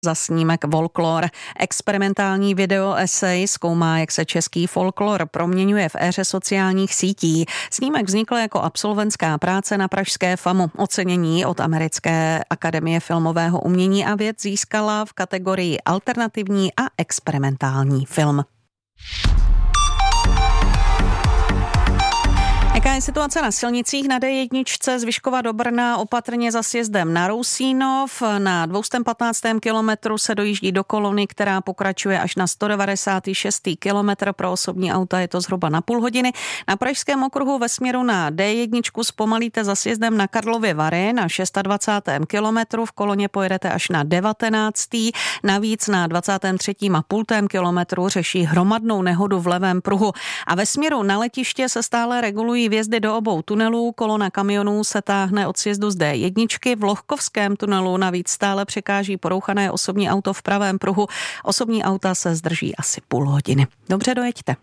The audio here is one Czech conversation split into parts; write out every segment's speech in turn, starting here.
za snímek Folklor. Experimentální video esej zkoumá, jak se český folklor proměňuje v éře sociálních sítí. Snímek vznikl jako absolventská práce na pražské FAMu. Ocenění od Americké akademie filmového umění a věd získala v kategorii alternativní a experimentální film. Jaká je situace na silnicích? Na D1 z Vyškova do Brna opatrně za sjezdem na Rousínov. Na 215. kilometru se dojíždí do kolony, která pokračuje až na 196. kilometr. Pro osobní auta je to zhruba na půl hodiny. Na Pražském okruhu ve směru na D1 zpomalíte za sjezdem na Karlovy Vary na 26. kilometru. V koloně pojedete až na 19. Navíc na 23,5 kilometru řeší hromadnou nehodu v levém pruhu. A ve směru na letiště se stále regulují vjezdy do obou tunelů. Kolona kamionů se táhne od sjezdu z D1. V Lohkovském tunelu navíc stále překáží porouchané osobní auto v pravém pruhu. Osobní auta se zdrží asi půl hodiny. Dobře, dojeďte.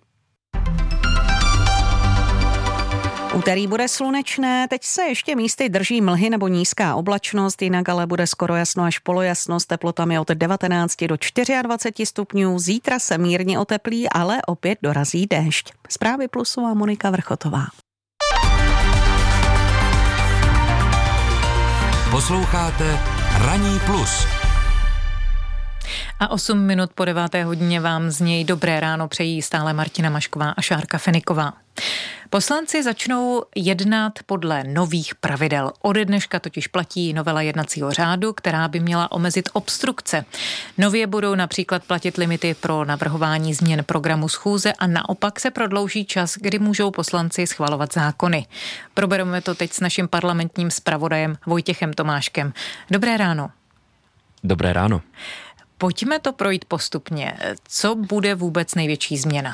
Úterý bude slunečné, teď se ještě místy drží mlhy nebo nízká oblačnost, jinak ale bude skoro jasno až polojasno s teplotami od 19 do 24 stupňů. Zítra se mírně oteplí, ale opět dorazí déšť. Zprávy Plusová Monika Vrchotová. Posloucháte Ranní plus. A 8 minut po 9. hodině vám z něj dobré ráno přejí stále Martina Mašková a Šárka Feniková. Poslanci začnou jednat podle nových pravidel. Ode dneška totiž platí novela jednacího řádu, která by měla omezit obstrukce. Nově budou například platit limity pro navrhování změn programu schůze a naopak se prodlouží čas, kdy můžou poslanci schvalovat zákony. Probereme to teď s naším parlamentním zpravodajem Vojtěchem Tomáškem. Dobré ráno. Dobré ráno. Pojďme to projít postupně. Co bude vůbec největší změna?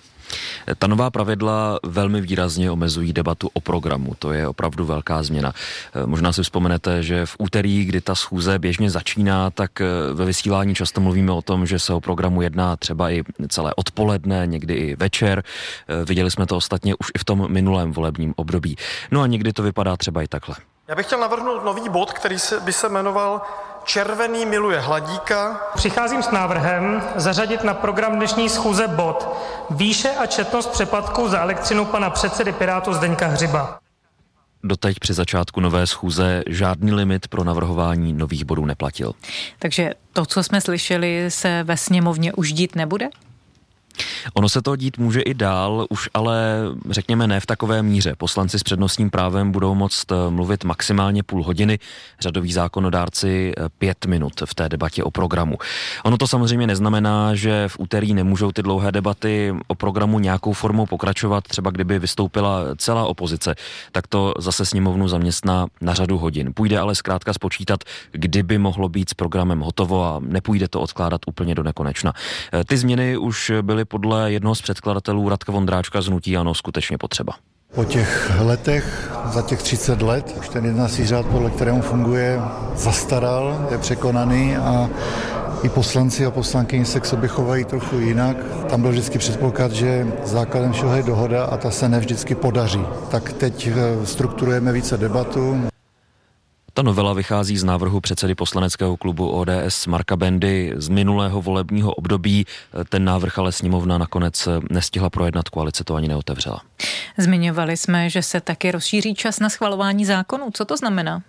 Ta nová pravidla velmi výrazně omezují debatu o programu. To je opravdu velká změna. Možná si vzpomenete, že v úterý, kdy ta schůze běžně začíná, tak ve vysílání často mluvíme o tom, že se o programu jedná třeba i celé odpoledne, někdy i večer. Viděli jsme to ostatně už i v tom minulém volebním období. No a někdy to vypadá třeba i takhle. Já bych chtěl navrhnout nový bod, který by se jmenoval Červený miluje hladíka. Přicházím s návrhem zařadit na program dnešní schůze bod Výše a četnost přeplatků za elektřinu pana předsedy Pirátů Zdeňka Hřiba. Doteď při začátku nové schůze žádný limit pro navrhování nových bodů neplatil. Takže to, co jsme slyšeli, se ve sněmovně už dít nebude? Ono se to dít může i dál, už ale řekněme ne v takové míře. Poslanci s přednostním právem budou moct mluvit maximálně půl hodiny, řadoví zákonodárci 5 minut v té debatě o programu. Ono to samozřejmě neznamená, že v úterý nemůžou ty dlouhé debaty o programu nějakou formou pokračovat, třeba kdyby vystoupila celá opozice, tak to zase sněmovnu zaměstná na řadu hodin. Půjde ale zkrátka spočítat, kdyby mohlo být s programem hotovo a nepůjde to odkládat úplně do nekonečna. Ty změny už byly podle jednoho z předkladatelů Radka Vondráčka z hnutí ANO skutečně potřeba. Po těch letech, za těch 30 let, už ten jednací řád, podle kterému funguje, zastaral, je překonaný a i poslanci a poslankyně se k sobě chovají trochu jinak. Tam byl vždycky předpoklad, že základem všeho je dohoda a ta se nevždycky podaří. Tak teď strukturujeme více debatu. Ta novela vychází z návrhu předsedy poslaneckého klubu ODS Marka Bendy z minulého volebního období. Ten návrh ale sněmovna nakonec nestihla projednat, koalice to ani neotevřela. Zmiňovali jsme, že se taky rozšíří čas na schvalování zákonů. Co to znamená?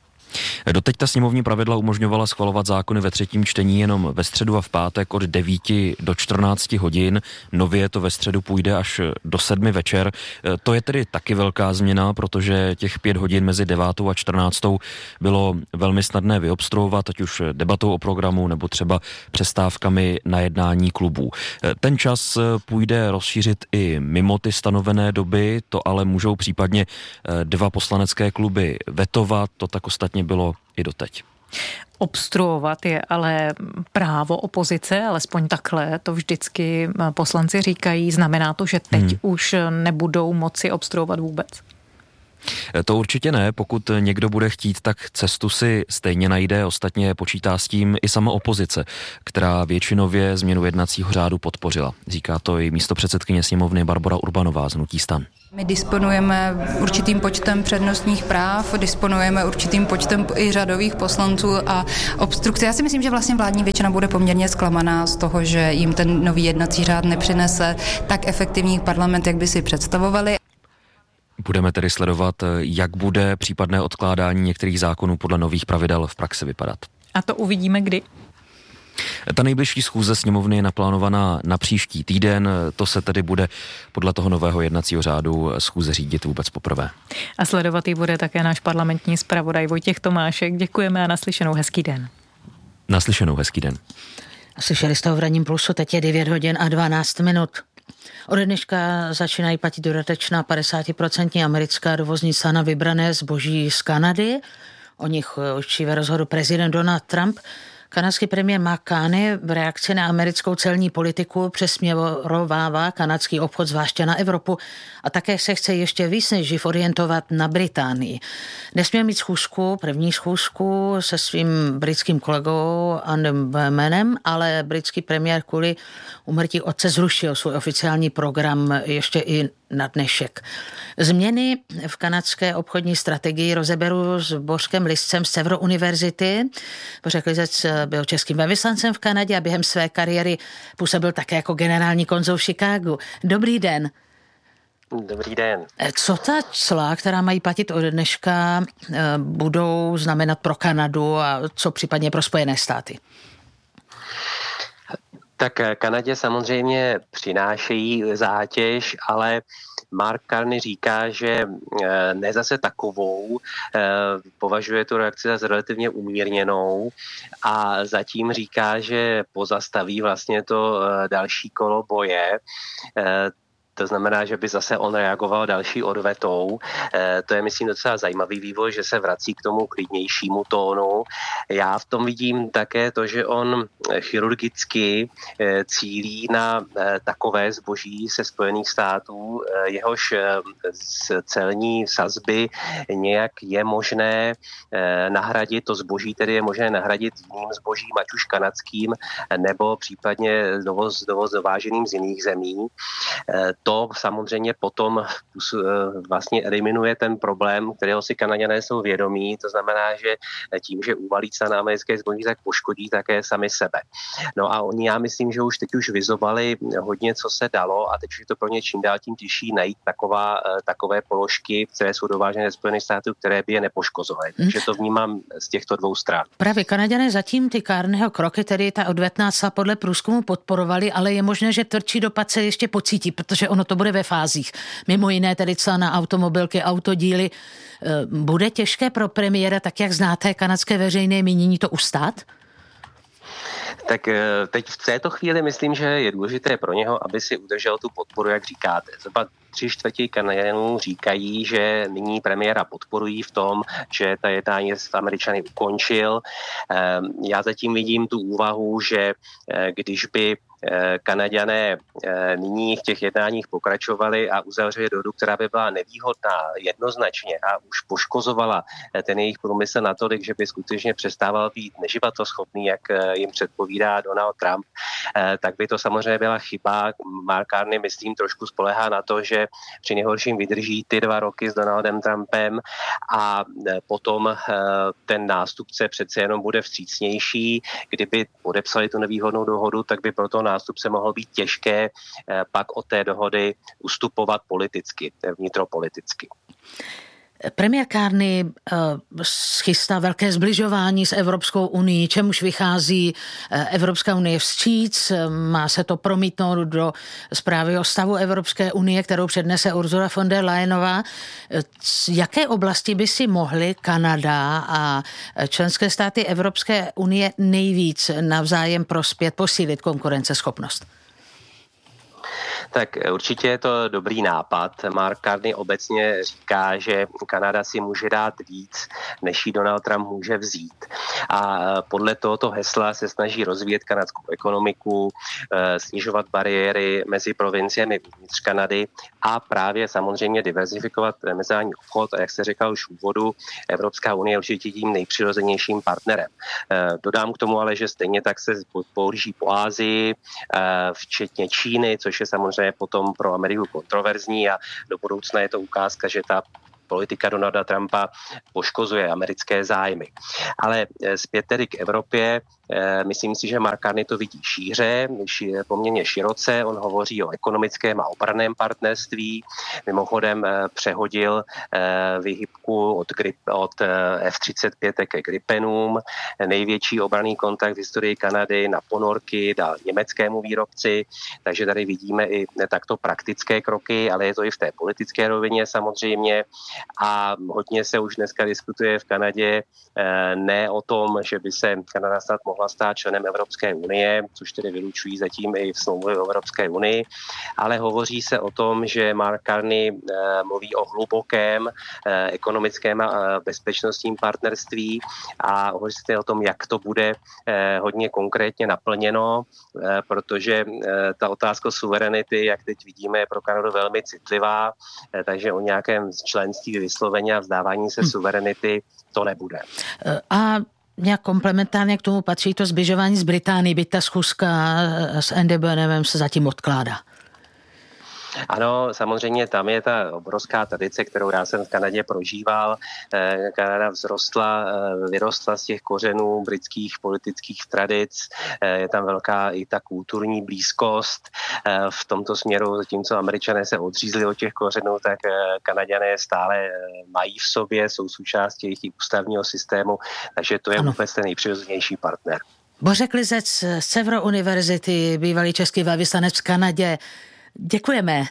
Doteď ta sněmovní pravidla umožňovala schvalovat zákony ve třetím čtení jenom ve středu a v pátek od 9 do 14 hodin. Nově to ve středu půjde až do 7 večer. To je tedy taky velká změna, protože těch 5 hodin mezi 9 a 14 bylo velmi snadné vyobstruovat, ať už debatou o programu nebo třeba přestávkami na jednání klubů. Ten čas půjde rozšířit i mimo ty stanovené doby, to ale můžou případně 2 poslanecké kluby vetovat, to tak ostatně bylo i doteď. Obstruovat je ale právo opozice, alespoň takhle to vždycky poslanci říkají. Znamená to, že teď už nebudou moci obstruovat vůbec? To určitě ne, pokud někdo bude chtít, tak cestu si stejně najde, ostatně počítá s tím i sama opozice, která většinově změnu jednacího řádu podpořila. Říká to i místopředsedkyně sněmovny Barbora Urbanová z hnutí STAN. My disponujeme určitým počtem přednostních práv, disponujeme určitým počtem i řadových poslanců a obstrukce. Já si myslím, že vlastně vládní většina bude poměrně zklamaná z toho, že jim ten nový jednací řád nepřinese tak efektivní parlament, jak by si představovali. Budeme tedy sledovat, jak bude případné odkládání některých zákonů podle nových pravidel v praxi vypadat. A to uvidíme kdy? Ta nejbližší schůze sněmovny je naplánovaná na příští týden, to se tedy bude podle toho nového jednacího řádu schůze řídit vůbec poprvé. A sledovat ji bude také náš parlamentní zpravodaj Vojtěch Tomášek. Děkujeme a naslyšenou, hezký den. Naslyšenou, hezký den. Slyšeli jste ho v Ranním plusu, teď je 9 hodin a 12 minut. Ode dneška začínají platit dodatečná 50% americká dovozní cla na vybrané zboží z Kanady. O nich určitě rozhodl prezident Donald Trump. Kanadský premiér Mark Carney v reakci na americkou celní politiku přesměrovává kanadský obchod zvláště na Evropu a také se chce ještě víc než živ orientovat na Británii. Nesměl mít první schůzku se svým britským kolegou Andym Burnhamem, ale britský premiér kvůli úmrtí otce zrušil svůj oficiální program ještě i na dnešek. Změny v kanadské obchodní strategii rozeberu s Bořkem Liscem z Severo univerzity. Bořek Lisec byl českým velvyslancem v Kanadě a během své kariéry působil také jako generální konzul v Chicagu. Dobrý den. Dobrý den. Co ta cla, která mají platit od dneška, budou znamenat pro Kanadu a co případně pro Spojené státy? Tak Kanadě samozřejmě přinášejí zátěž, ale Mark Carney říká, že ne zase takovou, považuje tu reakci za relativně umírněnou a zatím říká, že pozastaví vlastně to další kolo boje. To znamená, že by zase on reagoval další odvetou. To je, myslím, docela zajímavý vývoj, že se vrací k tomu klidnějšímu tónu. Já v tom vidím také to, že on chirurgicky cílí na takové zboží ze Spojených států, jehož celní sazby nějak je možné nahradit, to zboží tedy je možné nahradit jiným zbožím, ať už kanadským, nebo případně dováženým z jiných zemí. To samozřejmě potom vlastně eliminuje ten problém, kterého si Kanaďané jsou vědomí, to znamená, že tím, že uvalí se na americké zboží, tak poškodí také sami sebe. No a oni, já myslím, že už teď vyzobali hodně, co se dalo a teď je to pro ně čím dál tím těžší najít takové položky, které jsou dovážené ze Spojených států, které by je nepoškozovaly. Takže to vnímám z těchto dvou stran. Právě Kanaďané zatím ty Carneyho kroky, tedy ta odvetná cla podle průzkumu podporovali, ale je možné, že tvrdší dopad se ještě pocítí, protože ono to bude ve fázích. Mimo jiné tedy cla na automobilky, autodíly. Bude těžké pro premiéra, tak jak znáte kanadské veřejné mínění, to ustát? Tak teď v této chvíli myslím, že je důležité pro něho, aby si udržel tu podporu, jak říkáte. Zhruba 3/4 Kanaďanů říkají, že nyní premiéra podporují v tom, že ta jednání s Američany ukončil. Já zatím vidím tu úvahu, že když by Kanaďané nyní v těch jednáních pokračovali a uzavřeli dohodu, která by byla nevýhodná jednoznačně a už poškozovala ten jejich průmysl natolik, že by skutečně přestával být neživotoschopný, jak jim předpovídá Donald Trump, tak by to samozřejmě byla chyba. Mark Carney, myslím, trošku spolehá na to, že při nejhorším vydrží ty 2 roky s Donaldem Trumpem a potom ten nástupce přece jenom bude vstřícnější. Kdyby podepsali tu nevýhodnou dohodu, tak by proto nástupce mohlo být těžké pak od té dohody ustupovat politicky, vnitropoliticky. Premiér Carney schystá velké zbližování s Evropskou unii, čemuž vychází Evropská unie vstříc. Má se to promítnout do zprávy o stavu Evropské unie, kterou přednese Ursula von der Leyenová. Jaké oblasti by si mohly Kanada a členské státy Evropské unie nejvíc navzájem prospět, posílit konkurenceschopnost? Tak určitě je to dobrý nápad. Mark Carney obecně říká, že Kanada si může dát víc, než jí Donald Trump může vzít. A podle tohoto hesla se snaží rozvíjet kanadskou ekonomiku, snižovat bariéry mezi provinciemi uvnitř Kanady a právě samozřejmě diverzifikovat mezinárodní obchod. A jak se říkal už v úvodu, Evropská unie je určitě tím nejpřirozenějším partnerem. Dodám k tomu ale, že stejně tak se pohlíží po Asii, včetně Číny, což je samozřejmě potom pro Ameriku kontroverzní a do budoucna je to ukázka, že ta politika Donalda Trumpa poškozuje americké zájmy. Ale zpět tedy k Evropě, myslím si, že Mark Carney to vidí šíře, poměrně široce. On hovoří o ekonomickém a obranném partnerství. Mimochodem přehodil výhybku od F-35 ke Gripenům. Největší obranný kontakt v historii Kanady na ponorky dal německému výrobci, takže tady vidíme i takto praktické kroky, ale je to i v té politické rovině samozřejmě. A hodně se už dneska diskutuje v Kanadě ne o tom, že by se Kanada snad mohla stát členem Evropské unie, což tedy vylučují zatím i v smlouvě o Evropské unii, ale hovoří se o tom, že Mark Carney mluví o hlubokém ekonomickém a bezpečnostním partnerství a hovoří se o tom, jak to bude hodně konkrétně naplněno, protože ta otázka suverenity, jak teď vidíme, je pro Kanadu velmi citlivá, takže o nějakém členství vysloveně a vzdávání se suverenity to nebude. A nějak komplementárně k tomu patří to zbližování z Británii, byť ta schůzka s NDBNem se zatím odkládá. Ano, samozřejmě tam je ta obrovská tradice, kterou já jsem v Kanadě prožíval. Kanada vyrostla z těch kořenů britských politických tradic. Je tam velká i ta kulturní blízkost. V tomto směru, zatímco Američané se odřízli od těch kořenů, tak Kanaďané stále mají v sobě, jsou součástí jejich ústavního systému, takže to je vůbec ten nejpřirozenější partner. Bořek Lizec z Sevro univerzity, bývalý český velvyslanec v Kanadě. Děkujeme.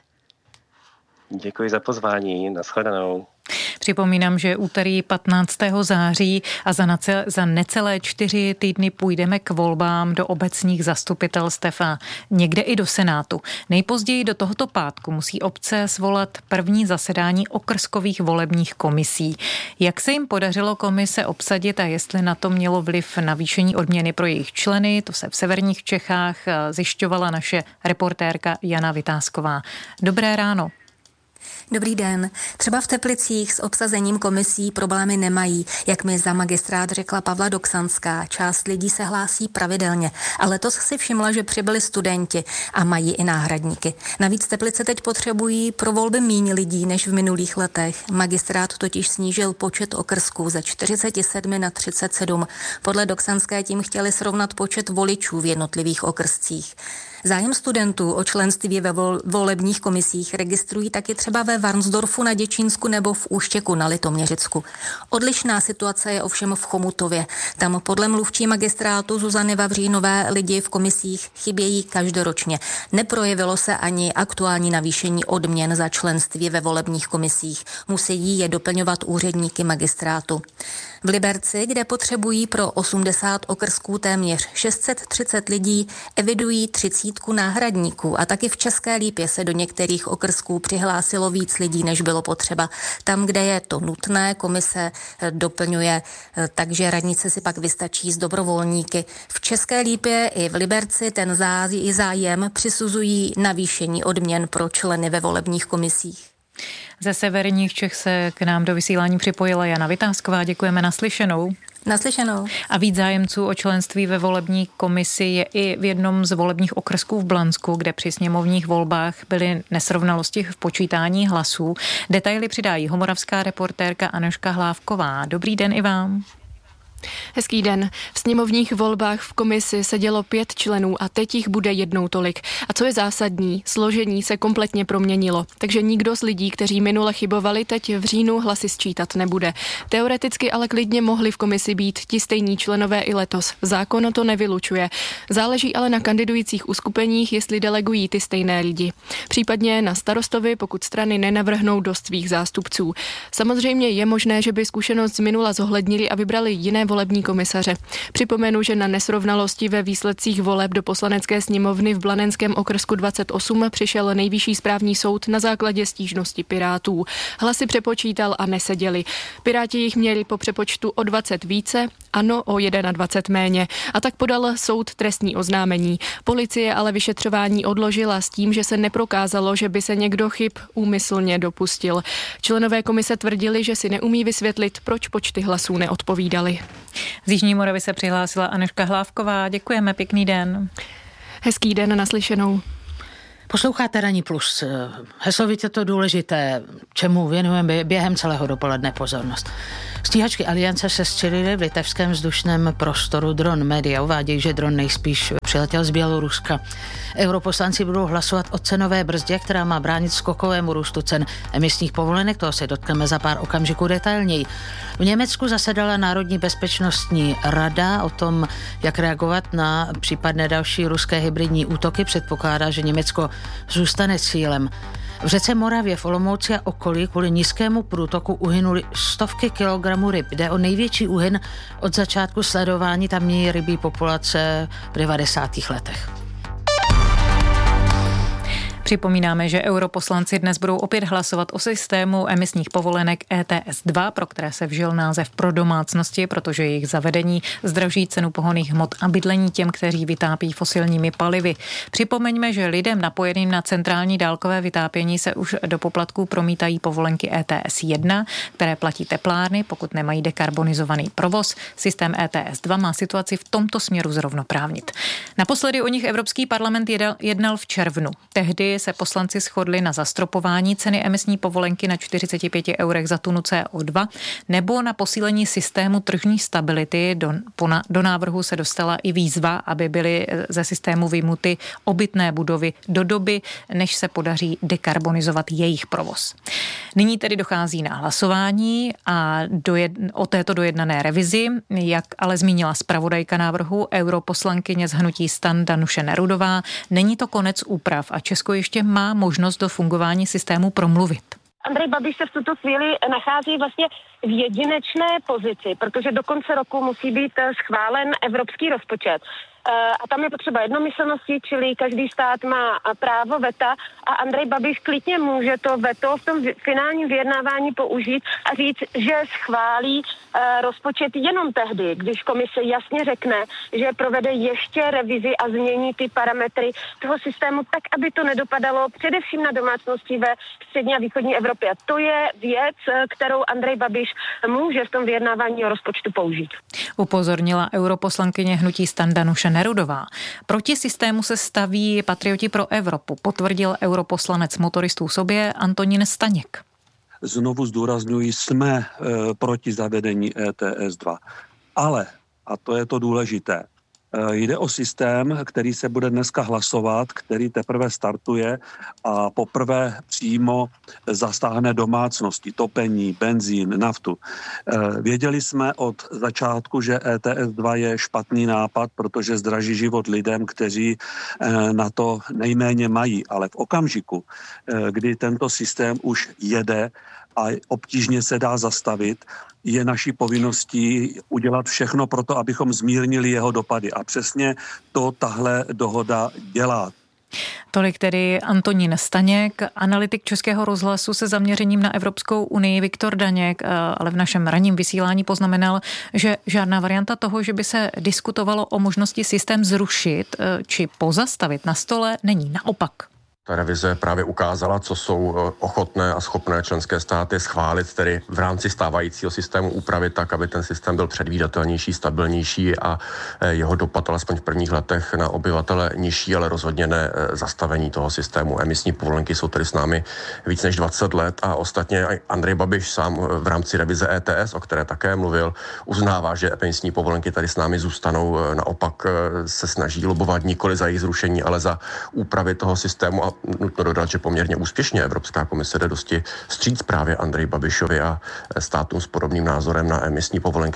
Děkuji za pozvání. Nashledanou. Připomínám, že úterý 15. září a za necelé 4 týdny půjdeme k volbám do obecních zastupitelstev a někde i do Senátu. Nejpozději do tohoto pátku musí obce svolat první zasedání okrskových volebních komisí. Jak se jim podařilo komise obsadit a jestli na to mělo vliv navýšení odměny pro jejich členy, to se v severních Čechách zjišťovala naše reportérka Jana Vytázková. Dobré ráno. Dobrý den. Třeba v Teplicích s obsazením komisí problémy nemají, jak mi za magistrát řekla Pavla Doksanská. Část lidí se hlásí pravidelně, ale letos si všimla, že přibyli studenti a mají i náhradníky. Navíc Teplice teď potřebují pro volby méně lidí než v minulých letech. Magistrát totiž snížil počet okrsků ze 47 na 37. Podle Doksanské tím chtěli srovnat počet voličů v jednotlivých okrscích. Zájem studentů o členství ve volebních komisích registrují taky třeba ve Varnsdorfu na Děčínsku nebo v Úštěku na Litoměřicku. Odlišná situace je ovšem v Chomutově. Tam podle mluvčí magistrátu Zuzany Vavřínové lidi v komisích chybějí každoročně. Neprojevilo se ani aktuální navýšení odměn za členství ve volebních komisích. Musí je doplňovat úředníky magistrátu. V Liberci, kde potřebují pro 80 okrsků téměř 630 lidí, evidují 30 náhradníků a taky v České Lípě se do některých okrsků přihlásilo víc lidí, než bylo potřeba. Tam, kde je to nutné, komise doplňuje, takže radnice si pak vystačí s dobrovolníky. V České Lípě i v Liberci ten zájem přisuzují navýšení odměn pro členy ve volebních komisích. Ze severních Čech se k nám do vysílání připojila Jana Vytázková. Děkujeme, naslyšenou. Naslyšenou. A víc zájemců o členství ve volební komisi je i v jednom z volebních okrsků v Blansku, kde při sněmovních volbách byly nesrovnalosti v počítání hlasů. Detaily přidá jihomoravská reportérka Anežka Hlávková. Dobrý den i vám. Hezký den. V sněmovních volbách v komisi sedělo 5 členů a teď jich bude jednou tolik. A co je zásadní, složení se kompletně proměnilo. Takže nikdo z lidí, kteří minule chybovali, teď v říjnu hlasy sčítat nebude. Teoreticky ale klidně mohli v komisi být ti stejní členové i letos. Zákon to nevylučuje. Záleží ale na kandidujících uskupeních, jestli delegují ty stejné lidi. Případně na starostovi, pokud strany nenavrhnou dost svých zástupců. Samozřejmě je možné, že by zkušenost z minula zohlednili a vybrali jiné volební komisaře. Připomenu, že na nesrovnalosti ve výsledcích voleb do Poslanecké sněmovny v Blanenském okrsku 28 přišel Nejvyšší správní soud na základě stížnosti Pirátů. Hlasy přepočítal a neseděli. Piráti jich měli po přepočtu o 20 více, ANO o 21 méně. A tak podal soud trestní oznámení. Policie ale vyšetřování odložila s tím, že se neprokázalo, že by se někdo chyb úmyslně dopustil. Členové komise tvrdili, že si neumí vysvětlit, proč počty hlasů neodpovídaly. Z Jižní Moravy se přihlásila Anežka Hlávková. Děkujeme, pěkný den. Hezký den, naslyšenou. Posloucháte Ranní plus. Heslovitě to důležité, čemu věnujeme během celého dopoledne pozornost. Stíhačky Aliance se střelily v litevském vzdušném prostoru. Dron média uvádějí, že dron nejspíš přiletěl z Běloruska. Europoslanci budou hlasovat o cenové brzdě, která má bránit skokovému růstu cen emisních povolenek. Toho se dotkneme za pár okamžiků detailněji. V Německu zasedala Národní bezpečnostní rada o tom, jak reagovat na případné další ruské hybridní útoky. Předpokládá, že Německo zůstane cílem. V řece Moravě v Olomouci a okolí kvůli nízkému průtoku uhynuli stovky kilogramů ryb. Jde o největší úhyn od začátku sledování tamní rybí populace v 90. letech. Připomínáme, že europoslanci dnes budou opět hlasovat o systému emisních povolenek ETS2, pro které se vžil název pro domácnosti, protože jejich zavedení zdraží cenu pohonných hmot a bydlení těm, kteří vytápí fosilními palivy. Připomeňme, že lidem napojeným na centrální dálkové vytápění se už do poplatků promítají povolenky ETS1, které platí teplárny, pokud nemají dekarbonizovaný provoz. Systém ETS2 má situaci v tomto směru zrovnoprávnit. Naposledy o nich Evropský parlament jednal v červnu. Tehdy se poslanci shodli na zastropování ceny emisní povolenky na 45 eurech za tunu CO2 nebo na posílení systému tržní stability. Do návrhu se dostala i výzva, aby byly ze systému vyjmuty obytné budovy do doby, než se podaří dekarbonizovat jejich provoz. Nyní tedy dochází na hlasování a o této dojednané revizi, jak ale zmínila zpravodajka návrhu europoslankyně z hnutí STAN Danuše Nerudová, není to konec úprav a Česko ještě má možnost do fungování systému promluvit. Andrej Babiš se v tuto chvíli nachází vlastně v jedinečné pozici, protože do konce roku musí být schválen evropský rozpočet. A tam je potřeba jednomyslnosti, čili každý stát má právo veta a Andrej Babiš klidně může to veto v tom finálním vyjednávání použít a říct, že schválí rozpočet jenom tehdy, když komise jasně řekne, že provede ještě revizi a změní ty parametry toho systému tak, aby to nedopadalo především na domácnosti ve střední a východní Evropě. A to je věc, kterou Andrej Babiš může v tom vyjednávání o rozpočtu použít. Upozornila europoslankyně hnutí STAN Danuše Nerudová. Proti systému se staví Patrioti pro Evropu, potvrdil europoslanec Motoristů sobě Antonín Staněk. Znovu zdůrazňuji, jsme proti zavedení ETS2. Ale, a to je to důležité, jde o systém, který se bude dneska hlasovat, který teprve startuje a poprvé přímo zastáhne domácnosti, topení, benzín, naftu. Věděli jsme od začátku, že ETS2 je špatný nápad, protože zdraží život lidem, kteří na to nejméně mají. Ale v okamžiku, kdy tento systém už jede a obtížně se dá zastavit, je naší povinností udělat všechno pro to, abychom zmírnili jeho dopady. A přesně to tahle dohoda dělá. Tolik tedy Antonín Staněk, analytik Českého rozhlasu se zaměřením na Evropskou unii Viktor Daněk, ale v našem ranním vysílání poznamenal, že žádná varianta toho, že by se diskutovalo o možnosti systém zrušit či pozastavit na stole, není. Naopak. Ta revize právě ukázala, co jsou ochotné a schopné členské státy schválit, tedy v rámci stávajícího systému upravit tak, aby ten systém byl předvídatelnější, stabilnější a jeho dopad alespoň v prvních letech na obyvatele nižší, ale rozhodně ne zastavení toho systému. Emisní povolenky jsou tady s námi víc než 20 let a ostatně Andrej Babiš sám v rámci revize ETS, o které také mluvil, uznává, že emisní povolenky tady s námi zůstanou. Naopak se snaží lobovat nikoli za jejich zrušení, ale za úpravy toho systému a nutno dodat, že poměrně úspěšně Evropská komise jde dosti vstříc právě Andreji Babišovi a státům s podobným názorem na emisní povolenky.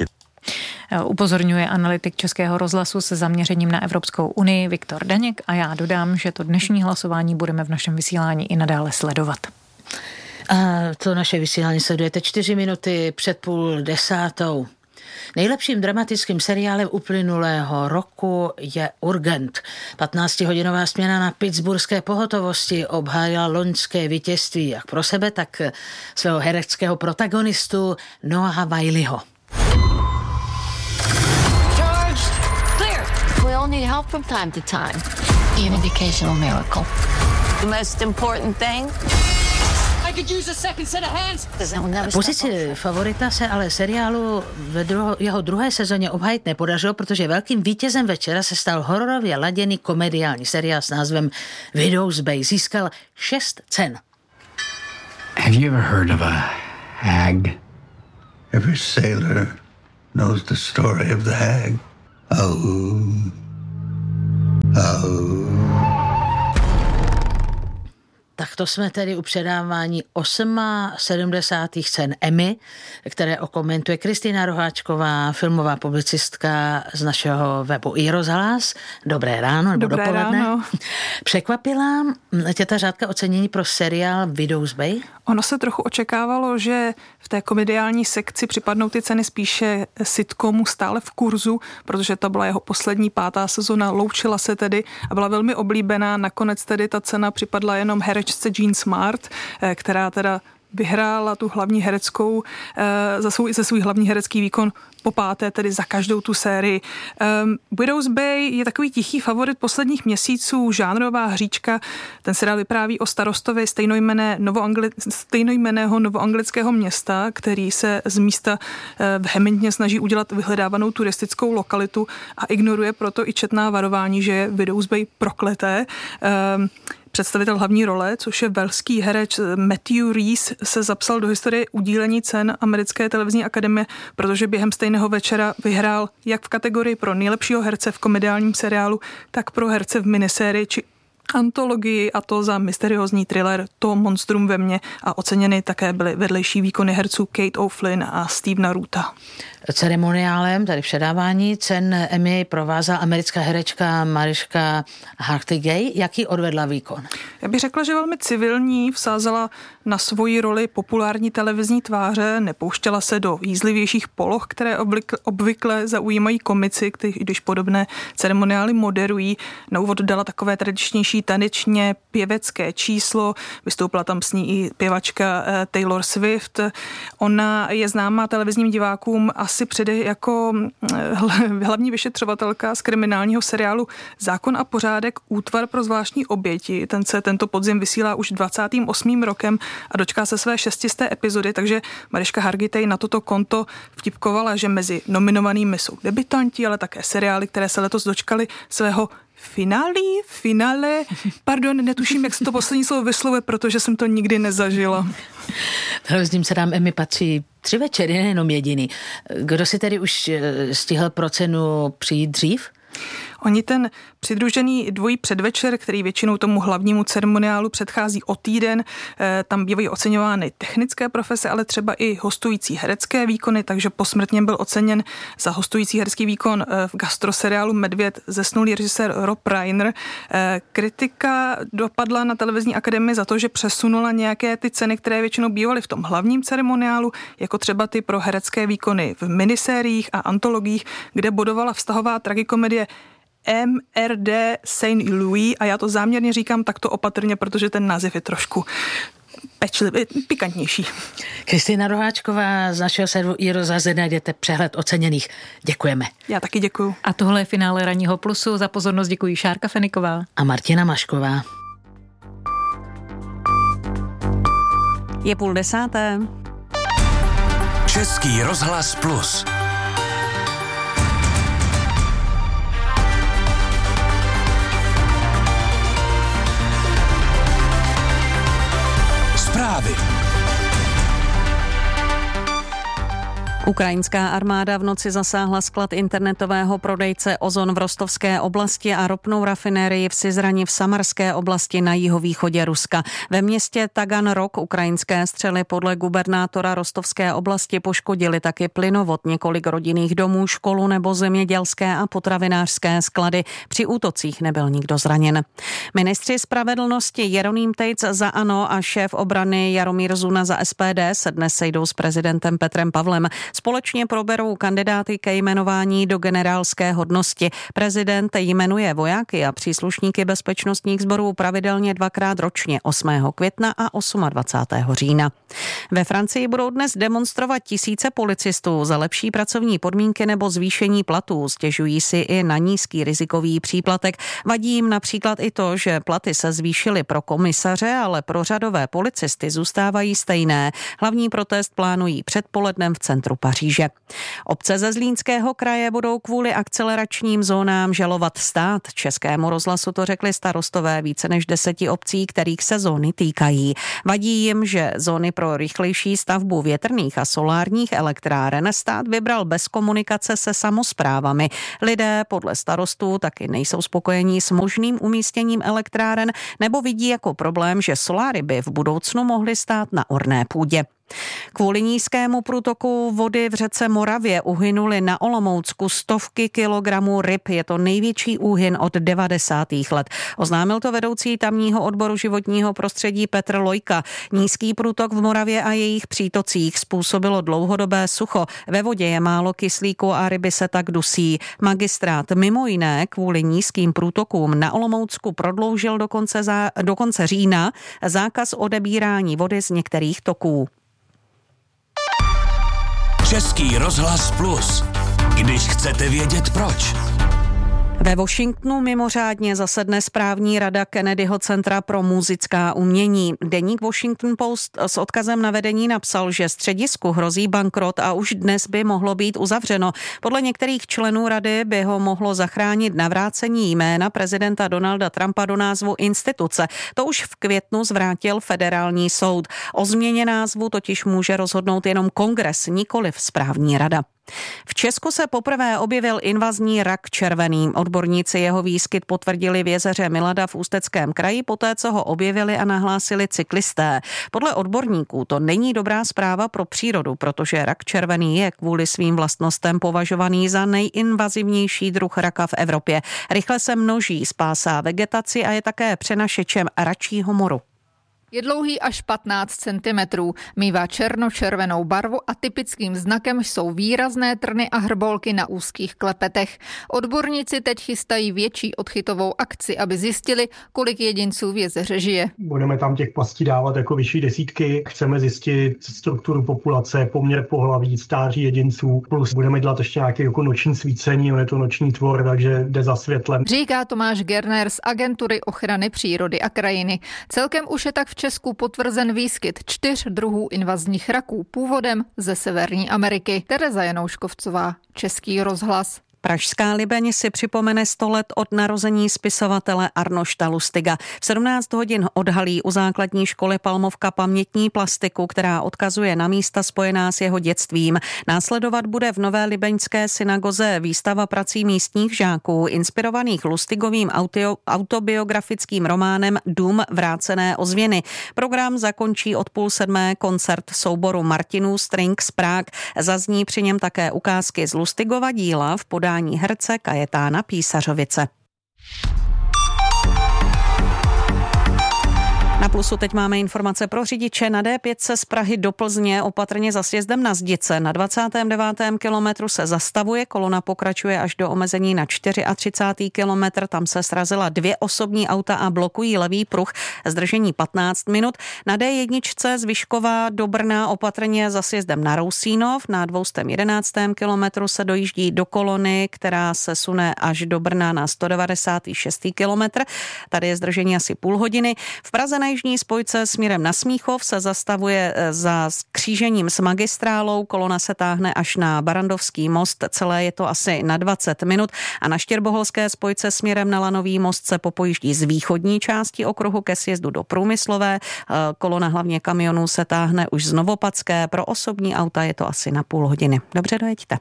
Upozorňuje analytik Českého rozhlasu se zaměřením na Evropskou unii Viktor Daněk a já dodám, že to dnešní hlasování budeme v našem vysílání i nadále sledovat. A to naše vysílání sledujete 4 minuty před 9:30. Nejlepším dramatickým seriálem uplynulého roku je Urgent. 15-hodinová směna na pittsburghské pohotovosti obhájila loňské vítězství jak pro sebe, tak svého hereckého protagonistu Noaha Wileyho. George, clear. We all need help from time to time. An educational miracle. The most important thing. Pozici favorita se ale seriálu jeho druhé sezóně obhájit nepodařilo, protože velkým vítězem večera se stal hororově laděný komediální seriál s názvem Widow's Bay. Získal 6 cen. Have you ever heard of a hag? Every sailor knows the story of the hag. Oh. Tak to jsme tedy u předávání 78. cen Emmy, které okomentuje Kristýna Roháčková, filmová publicistka z našeho webu iRozhlas. Dobré ráno nebo Dobré dopoledne. Ráno. Překvapila tě ta řádka ocenění pro seriál Widow's Bay? Ono se trochu očekávalo, že v té komediální sekci připadnou ty ceny spíše sitcomu Stále v kurzu, protože ta byla jeho poslední 5. sezona, loučila se tedy a byla velmi oblíbená. Nakonec tedy ta cena připadla jenom herečce Jean Smart, která teda vyhrála tu hlavní hereckou, za svůj hlavní herecký výkon po 5. tedy za každou tu sérii. Widow's Bay je takový tichý favorit posledních měsíců, žánrová hříčka. Ten seriál vypráví o starostovi stejnojmenného novoanglického města, který se z místa vehementně snaží udělat vyhledávanou turistickou lokalitu a ignoruje proto i četná varování, že je Widow's Bay prokleté. Představitel hlavní role, což je velský herec Matthew Rhys, se zapsal do historie udílení cen Americké televizní akademie, protože během stejného večera vyhrál jak v kategorii pro nejlepšího herce v komediálním seriálu, tak pro herce v minisérii či antologii, a to za mysteriózní thriller To monstrum ve mně, a oceněny také byly vedlejší výkony herců Kate O'Flynn a Stevena Roota. Ceremoniálem, tady předávání cen Emmy provázela americká herečka Mariška Hargitay. Jaký odvedla výkon? Já bych řekla, že velmi civilní, vsázela na svoji roli populární televizní tváře, nepouštěla se do jízlivějších poloh, které obvykle zaujímají komici, když podobné ceremoniály moderují. Na úvod dala takové tradičnější tanečně pěvecké číslo, vystoupila tam s ní i pěvačka Taylor Swift. Ona je známá televizním divákům asi především jako hlavní vyšetřovatelka z kriminálního seriálu Zákon a pořádek, útvar pro zvláštní oběti. Ten se tento podzim vysílá už 28. rokem a dočká se své 600. epizody, takže Mariška Hargitay na toto konto vtipkovala, že mezi nominovanými jsou debutanti, ale také seriály, které se letos dočkaly svého finále, pardon, netuším, jak se to poslední slovo vyslovuje, protože jsem to nikdy nezažila. Televizním cenám Emmy patří 3 večery, nejenom jediný. Kdo si tedy už stihl pro cenu přijít dřív? Oni ten přidružený dvojí předvečer, který většinou tomu hlavnímu ceremoniálu předchází o týden, tam bývají oceňovány technické profese, ale třeba i hostující herecké výkony, takže posmrtně byl oceněn za hostující herecký výkon v gastroseriálu Medvěd zesnulý režisér Rob Reiner. Kritika dopadla na televizní akademii za to, že přesunula nějaké ty ceny, které většinou bývaly v tom hlavním ceremoniálu, jako třeba ty pro herecké výkony v minisériích a antologiích, kde bodovala vztahová tragikomedie MRD Saint Louis, a já to záměrně říkám takto opatrně, protože ten název je trošku pikantnější. Kristýna Roháčková z našeho serveru iRozhlas, najdete přehled oceněných. Děkujeme. Já taky děkuju. A tohle je finále Ranního plusu. Za pozornost děkuji Šárka Feniková a Martina Mašková. Je 9:30. Český rozhlas plus. Zprávy. Ukrajinská armáda v noci zasáhla sklad internetového prodejce Ozon v Rostovské oblasti a ropnou rafinérii v Syzrani v Samarské oblasti na jihovýchodě Ruska. Ve městě Taganrog ukrajinské střely podle gubernátora Rostovské oblasti poškodily taky plynovod, několik rodinných domů, školu nebo zemědělské a potravinářské sklady. Při útocích nebyl nikdo zraněn. Ministři spravedlnosti Jeroným Tejc za ANO a šéf obrany Jaromír Zuna za SPD se dnes sejdou s prezidentem Petrem Pavlem. Společně proberou kandidáty ke jmenování do generálské hodnosti. Prezident jmenuje vojáky a příslušníky bezpečnostních sborů pravidelně 2krát ročně, 8. května a 28. října. Ve Francii budou dnes demonstrovat tisíce policistů za lepší pracovní podmínky nebo zvýšení platů. Stěžují si i na nízký rizikový příplatek. Vadí jim například i to, že platy se zvýšily pro komisaře, ale pro řadové policisty zůstávají stejné. Hlavní protest plánují předpolednem v centru Paříže. Obce ze Zlínského kraje budou kvůli akceleračním zónám žalovat stát. Českému rozhlasu to řekli starostové více než 10 obcí, kterých se zóny týkají. Vadí jim, že zóny pro rychlejší stavbu větrných a solárních elektráren stát vybral bez komunikace se samosprávami. Lidé podle starostů taky nejsou spokojení s možným umístěním elektráren nebo vidí jako problém, že soláry by v budoucnu mohly stát na orné půdě. Kvůli nízkému průtoku vody v řece Moravě uhynuly na Olomoucku stovky kilogramů ryb. Je to největší úhyn od 90. let. Oznámil to vedoucí tamního odboru životního prostředí Petr Lojka. Nízký průtok v Moravě a jejich přítocích způsobilo dlouhodobé sucho. Ve vodě je málo kyslíku a ryby se tak dusí. Magistrát mimo jiné kvůli nízkým průtokům na Olomoucku prodloužil do konce října zákaz odebírání vody z některých toků. Český rozhlas Plus. Když chcete vědět proč. Ve Washingtonu mimořádně zasedne správní rada Kennedyho centra pro muzická umění. Deník Washington Post s odkazem na vedení napsal, že středisku hrozí bankrot a už dnes by mohlo být uzavřeno. Podle některých členů rady by ho mohlo zachránit navrácení jména prezidenta Donalda Trumpa do názvu instituce. To už v květnu zvrátil federální soud. O změně názvu totiž může rozhodnout jenom kongres, nikoliv správní rada. V Česku se poprvé objevil invazní rak červený. Odborníci jeho výskyt potvrdili v jezeře Milada v Ústeckém kraji, poté co ho objevili a nahlásili cyklisté. Podle odborníků to není dobrá zpráva pro přírodu, protože rak červený je kvůli svým vlastnostem považovaný za nejinvazivnější druh raka v Evropě. Rychle se množí, spásá vegetaci a je také přenašečem račího moru. Je dlouhý až 15 cm, mívá černo-červenou barvu a typickým znakem jsou výrazné trny a hrbolky na úzkých klepetech. Odborníci teď chystají větší odchytovou akci, aby zjistili, kolik jedinců v jezeře žije. Budeme tam těch pastí dávat jako vyšší desítky. Chceme zjistit strukturu populace, poměr pohlaví, stáří jedinců, plus budeme dělat ještě nějaké jako noční svícení, on je to noční tvor, takže jde za světlem. Říká Tomáš Gerner z Agentury ochrany přírody a krajiny. Celkem už je tak v Česku potvrzen výskyt 4 druhů invazních raků původem ze Severní Ameriky. Tereza Janouškovcová, Český rozhlas. Pražská Libeň si připomene 100 let od narození spisovatele Arnošta Lustiga. V 17 hodin odhalí u základní školy Palmovka pamětní plastiku, která odkazuje na místa spojená s jeho dětstvím. Následovat bude v Nové libeňské synagoze výstava prací místních žáků, inspirovaných Lustigovým autobiografickým románem Dům vrácené ozvěny. Program zakončí od 6:30 koncert souboru Martinů Strings Prague. Zazní při něm také ukázky z Lustigova díla v podání herce Kajetána Písařovice. Na Plusu teď máme informace pro řidiče. Na D5 z Prahy do Plzně opatrně za sjezdem na Zdice. Na 29. kilometru se zastavuje, kolona pokračuje až do omezení na 34. kilometr. Tam se srazila 2 osobní auta a blokují levý pruh. Zdržení 15 minut. Na D1 z Vyškova do Brna opatrně za sjezdem na Rousínov. Na 211. kilometru se dojíždí do kolony, která se sune až do Brna na 196. kilometr. Tady je zdržení asi půl hodiny. V Praze na jižní spojce směrem na Smíchov se zastavuje za křížením s magistrálou. Kolona se táhne až na Barandovský most. Celé je to asi na 20 minut. A na Štěrboholské spojce směrem na Lanový most se popojíždí z východní části okruhu ke sjezdu do Průmyslové. Kolona hlavně kamionů se táhne už z Novopatské. Pro osobní auta je to asi na půl hodiny. Dobře, dojeďte.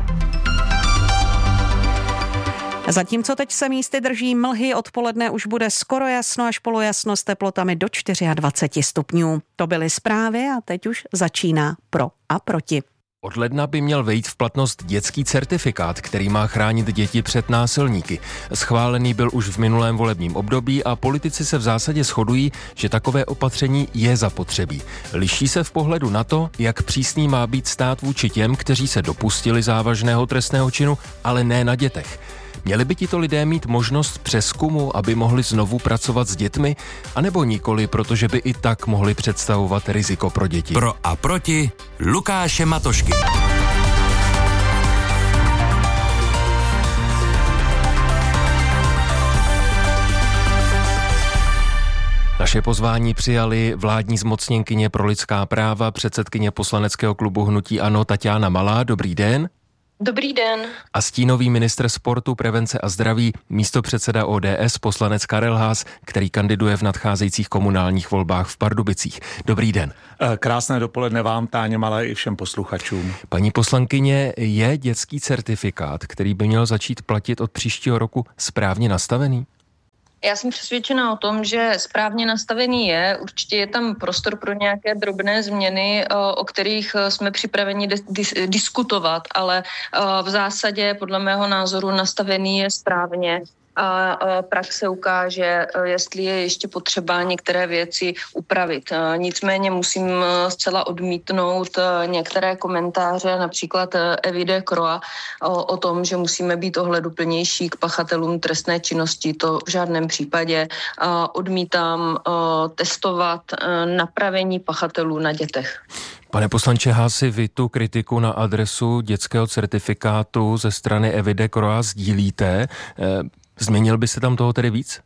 Zatímco teď se místy drží mlhy, odpoledne už bude skoro jasno až polojasno s teplotami do 24 stupňů. To byly zprávy a teď už začíná pro a proti. Od ledna by měl vejít v platnost dětský certifikát, který má chránit děti před násilníky. Schválený byl už v minulém volebním období a politici se v zásadě shodují, že takové opatření je zapotřebí. Liší se v pohledu na to, jak přísný má být stát vůči těm, kteří se dopustili závažného trestného činu, ale ne na dětech. Měli by tito lidé mít možnost přezkumu, aby mohli znovu pracovat s dětmi, anebo nikoli, protože by i tak mohli představovat riziko pro děti? Pro a proti Lukáše Matošky. Naše pozvání přijali vládní zmocněnkyně pro lidská práva, předsedkyně poslaneckého klubu Hnutí ANO Taťána Malá. Dobrý den. Dobrý den. A stínový ministr sportu, prevence a zdraví, místopředseda ODS, poslanec Karel Haas, který kandiduje v nadcházejících komunálních volbách v Pardubicích. Dobrý den. Krásné dopoledne vám, Táně Malé, i všem posluchačům. Paní poslankyně, je dětský certifikát, který by měl začít platit od příštího roku, správně nastavený? Já jsem přesvědčena o tom, že správně nastavený je. Určitě je tam prostor pro nějaké drobné změny, o kterých jsme připraveni diskutovat, ale v zásadě podle mého názoru nastavený je správně. A praxe ukáže, jestli je ještě potřeba některé věci upravit. Nicméně musím zcela odmítnout některé komentáře, například Evy de Croix, o tom, že musíme být ohleduplnější k pachatelům trestné činnosti. To v žádném případě. Odmítám testovat napravení pachatelů na dětech. Pane poslanče Haasi, vy tu kritiku na adresu dětského certifikátu ze strany Evy de Croix sdílíte. Změnil by se tam toho tedy víc?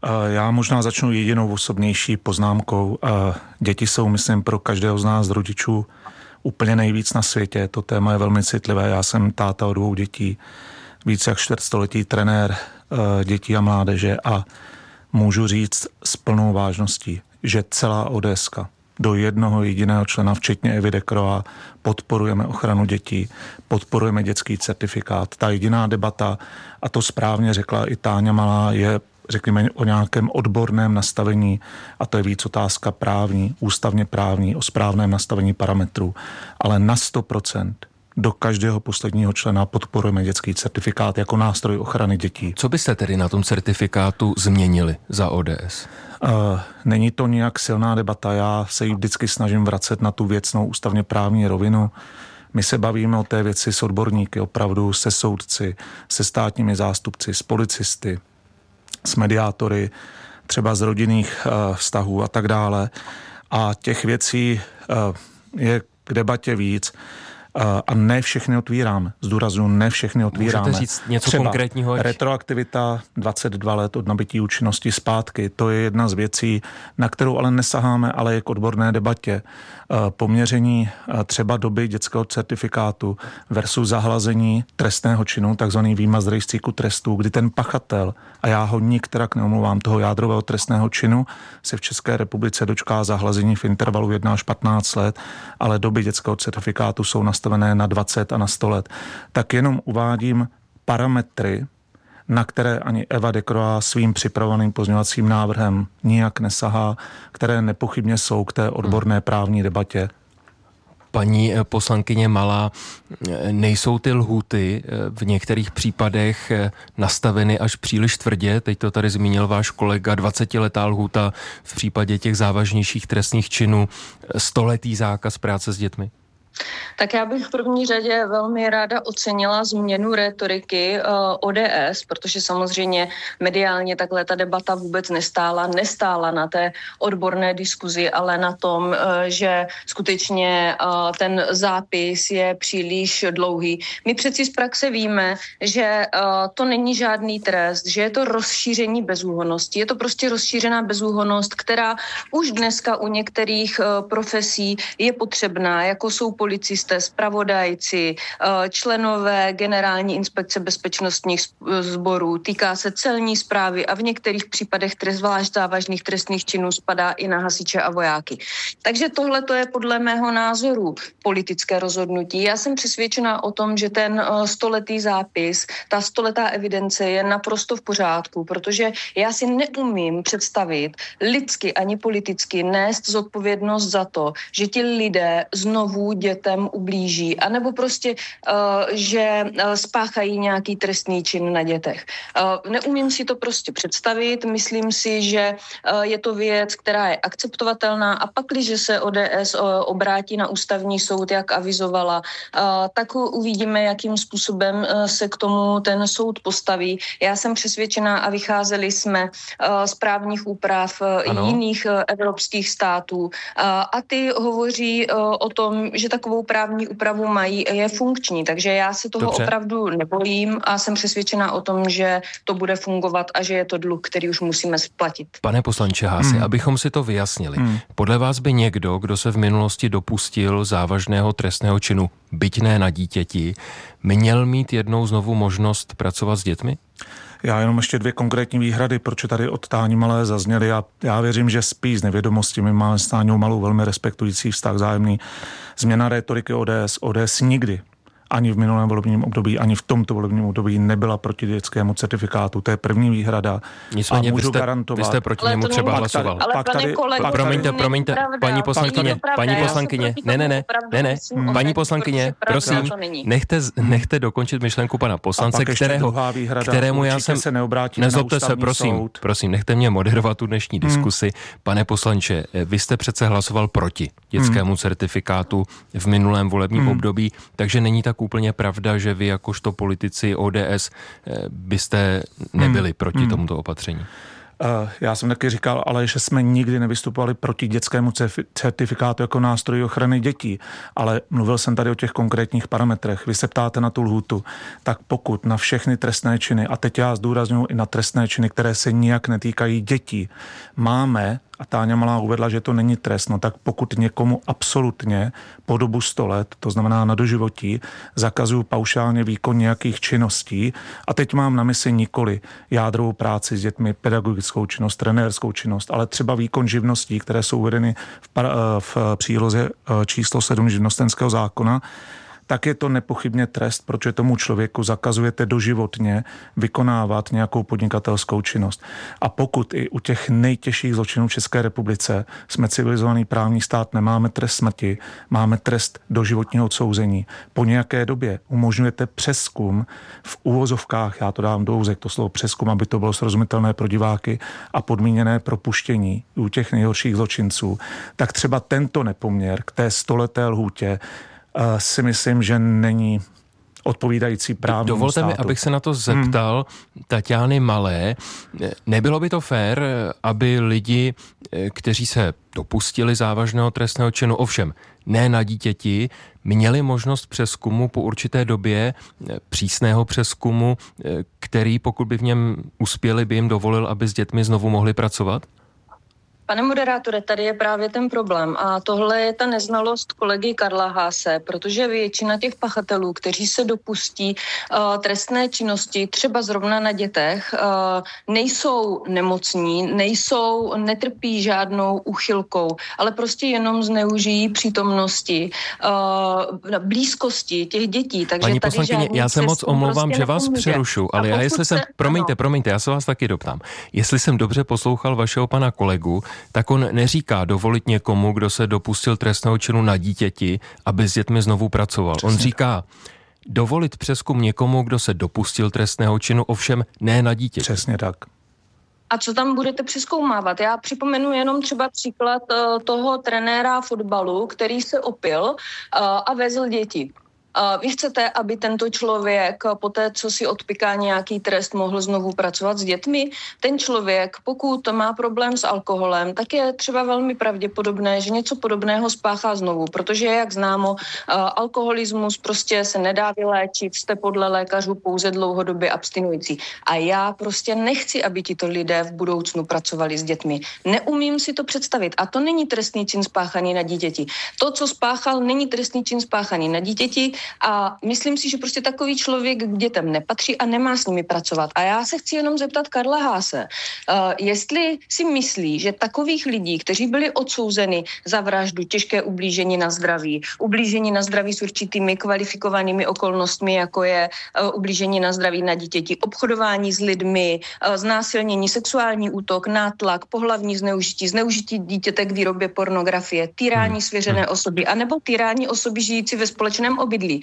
Já možná začnu jedinou osobnější poznámkou. Děti jsou, myslím, pro každého z nás rodičů úplně nejvíc na světě. To téma je velmi citlivé. Já jsem táta o 2 dětí, více jak čtvrtstoletí trenér dětí a mládeže a můžu říct s plnou vážností, že celá ODSka do jednoho jediného člena, včetně Evy de Croix, podporujeme ochranu dětí, podporujeme dětský certifikát. Ta jediná debata, a to správně řekla i Táňa Malá, je, řekněme, o nějakém odborném nastavení, a to je víc otázka právní, ústavně právní, o správném nastavení parametrů. Ale na 100% do každého posledního člena podporujeme dětský certifikát jako nástroj ochrany dětí. Co byste tedy na tom certifikátu změnili za ODS? Není to nějak silná debata, já se jí vždycky snažím vracet na tu věcnou ústavně právní rovinu. My se bavíme o té věci s odborníky, opravdu se soudci, se státními zástupci, s policisty, s mediátory, třeba z rodinných vztahů a tak dále. A těch věcí je k debatě víc. A ne všechny otvíráme. Zdůraznuju, ne všechny otvíráme. Můžete říct něco třeba konkrétního? Retroaktivita 22 let od nabytí účinnosti zpátky. To je jedna z věcí, na kterou ale nesaháme, ale je k odborné debatě. Poměření třeba doby dětského certifikátu versus zahlazení trestného činu, takzvaný výmaz z rejstříku trestů, kdy ten pachatel, a já ho nikterak neomluvám, toho jádrového trestného činu, se v České republice dočká zahlazení v intervalu 1 až 15 let, ale doby dětského certifikátu jsou nastavené na 20 a na 100 let. Tak jenom uvádím parametry, na které ani Eva de Croix svým připraveným pozměňovacím návrhem nijak nesahá, které nepochybně jsou k té odborné právní debatě. Paní poslankyně Malá, nejsou ty lhůty v některých případech nastaveny až příliš tvrdě? Teď to tady zmínil váš kolega, 20letá lhůta v případě těch závažnějších trestných činů, 100letý zákaz práce s dětmi. Tak já bych v první řadě velmi ráda ocenila změnu rétoriky ODS, protože samozřejmě mediálně takhle ta debata vůbec nestála na té odborné diskuzi, ale na tom, že skutečně ten zápis je příliš dlouhý. My přeci z praxe víme, že to není žádný trest, že je to rozšíření bezúhonnosti. Je to prostě rozšířená bezúhonnost, která už dneska u některých profesí je potřebná, jako jsou policisté, zpravodajci, členové Generální inspekce bezpečnostních sborů, týká se celní správy a v některých případech zvlášť závažných trestných činů spadá i na hasiče a vojáky. Takže tohle to je podle mého názoru politické rozhodnutí. Já jsem přesvědčena o tom, že ten 100letý zápis, ta 100letá evidence je naprosto v pořádku, protože já si neumím představit lidsky ani politicky nést zodpovědnost za to, že ti lidé znovu dělají dětem ublíží, anebo prostě, že spáchají nějaký trestný čin na dětech. Neumím si to prostě představit, myslím si, že je to věc, která je akceptovatelná a pak, když se ODS obrátí na ústavní soud, jak avizovala, tak uvidíme, jakým způsobem se k tomu ten soud postaví. Já jsem přesvědčená a vycházeli jsme z právních úprav jiných evropských států a ty hovoří o tom, že takovou právní úpravu mají a je funkční, takže já se toho opravdu nebojím a jsem přesvědčená o tom, že to bude fungovat a že je to dluh, který už musíme splatit. Pane poslanče Haasi, abychom si to vyjasnili, podle vás by někdo, kdo se v minulosti dopustil závažného trestného činu, byť ne na dítěti, měl mít jednou znovu možnost pracovat s dětmi? Já jenom ještě 2 konkrétní výhrady, proč tady od Táni Malé zazněly. Já věřím, že spíš z nevědomosti. My máme s Táňou Malou velmi respektující vztah vzájemný. Změna rétoriky ODS nikdy ani v minulém volebním období, ani v tomto volebním období nebyla proti dětskému certifikátu. To je první výhrada. Nicméně vy jste proti němu třeba hlasoval. Ale pane kolego, promiňte, paní poslankyně, ne, paní poslankyně, prosím, nechte dokončit myšlenku pana poslance, kterému já jsem, nezlobte se, prosím, nechte mě moderovat tu dnešní diskusi. Pane poslanče, vy jste přece hlasoval proti dětskému certifikátu v minulém volebním období, takže není tak úplně pravda, že vy jakožto politici ODS byste nebyli proti tomuto opatření. Já jsem taky říkal, ale že jsme nikdy nevystupovali proti dětskému certifikátu jako nástroji ochrany dětí, ale mluvil jsem tady o těch konkrétních parametrech. Vy se ptáte na tu lhůtu, tak pokud na všechny trestné činy, a teď já zdůrazňuji i na trestné činy, které se nijak netýkají dětí, máme, a Táňa Malá uvedla, že to není trest, no tak pokud někomu absolutně po dobu 100 let, to znamená na doživotí, zakazuju paušálně výkon nějakých činností, a teď mám na mysli nikoli jádrovou práci s dětmi, pedagogickou činnost, trenérskou činnost, ale třeba výkon živností, které jsou uvedeny v příloze číslo 7 živnostenského zákona, tak je to nepochybně trest, protože tomu člověku zakazujete doživotně vykonávat nějakou podnikatelskou činnost. A pokud i u těch nejtěžších zločinů v České republice jsme civilizovaný právní stát, nemáme trest smrti, máme trest doživotního odsouzení, po nějaké době umožňujete přezkum v uvozovkách, já to dám do úzek, to slovo přezkum, aby to bylo srozumitelné pro diváky, a podmíněné propuštění u těch nejhorších zločinců, tak třeba tento nepoměr k té 100leté lhůtě si myslím, že není odpovídající právnímu Dovolte státu. mi, abych se na to zeptal Taťány Malé. Nebylo by to fér, aby lidi, kteří se dopustili závažného trestného činu, ovšem ne na dítěti, měli možnost přezkumu po určité době, přísného přezkumu, který, pokud by v něm uspěli, by jim dovolil, aby s dětmi znovu mohli pracovat? Pane moderátore, tady je právě ten problém a tohle je ta neznalost kolegy Karla Haase, protože většina těch pachatelů, kteří se dopustí trestné činnosti, třeba zrovna na dětech, nejsou nemocní, netrpí žádnou úchylkou, ale prostě jenom zneužijí přítomnosti, blízkosti těch dětí. Takže paní poslankyně, já se moc omlouvám, že vás přerušu, ale já jestli jsem, promiňte, já se vás taky doptám. Jestli jsem dobře poslouchal vašeho pana kolegu, tak on neříká dovolit někomu, kdo se dopustil trestného činu na dítěti, aby s dětmi znovu pracoval. Přesně. On říká dovolit přezkum někomu, kdo se dopustil trestného činu, ovšem ne na dítěti. Přesně tak. A co tam budete přezkoumávat? Já připomenu jenom třeba příklad toho trenéra fotbalu, který se opil a vezl děti. Vy chcete, aby tento člověk po té, co si odpiká nějaký trest, mohl znovu pracovat s dětmi? Ten člověk, pokud má problém s alkoholem, tak je třeba velmi pravděpodobné, že něco podobného spáchá znovu, protože, jak známo, alkoholismus prostě se nedá vyléčit, jste podle lékařů pouze dlouhodobě abstinující. A já prostě nechci, aby tito lidé v budoucnu pracovali s dětmi. Neumím si to představit. A to není trestný čin spáchaný na dítěti. To, co spáchal, není trestný čin spáchaný na dítěti. a myslím si, že prostě takový člověk k dětem nepatří a nemá s nimi pracovat. A já se chci jenom zeptat Karla Haase, jestli si myslí, že takových lidí, kteří byli odsouzeni za vraždu, těžké ublížení na zdraví s určitými kvalifikovanými okolnostmi, jako je ublížení na zdraví na dítěti, obchodování s lidmi, znásilnění, sexuální útok, nátlak, pohlavní zneužití dítěte k výrobě pornografie, týrání svěřené osoby, anebo týrání osoby žijící ve společném obydlí.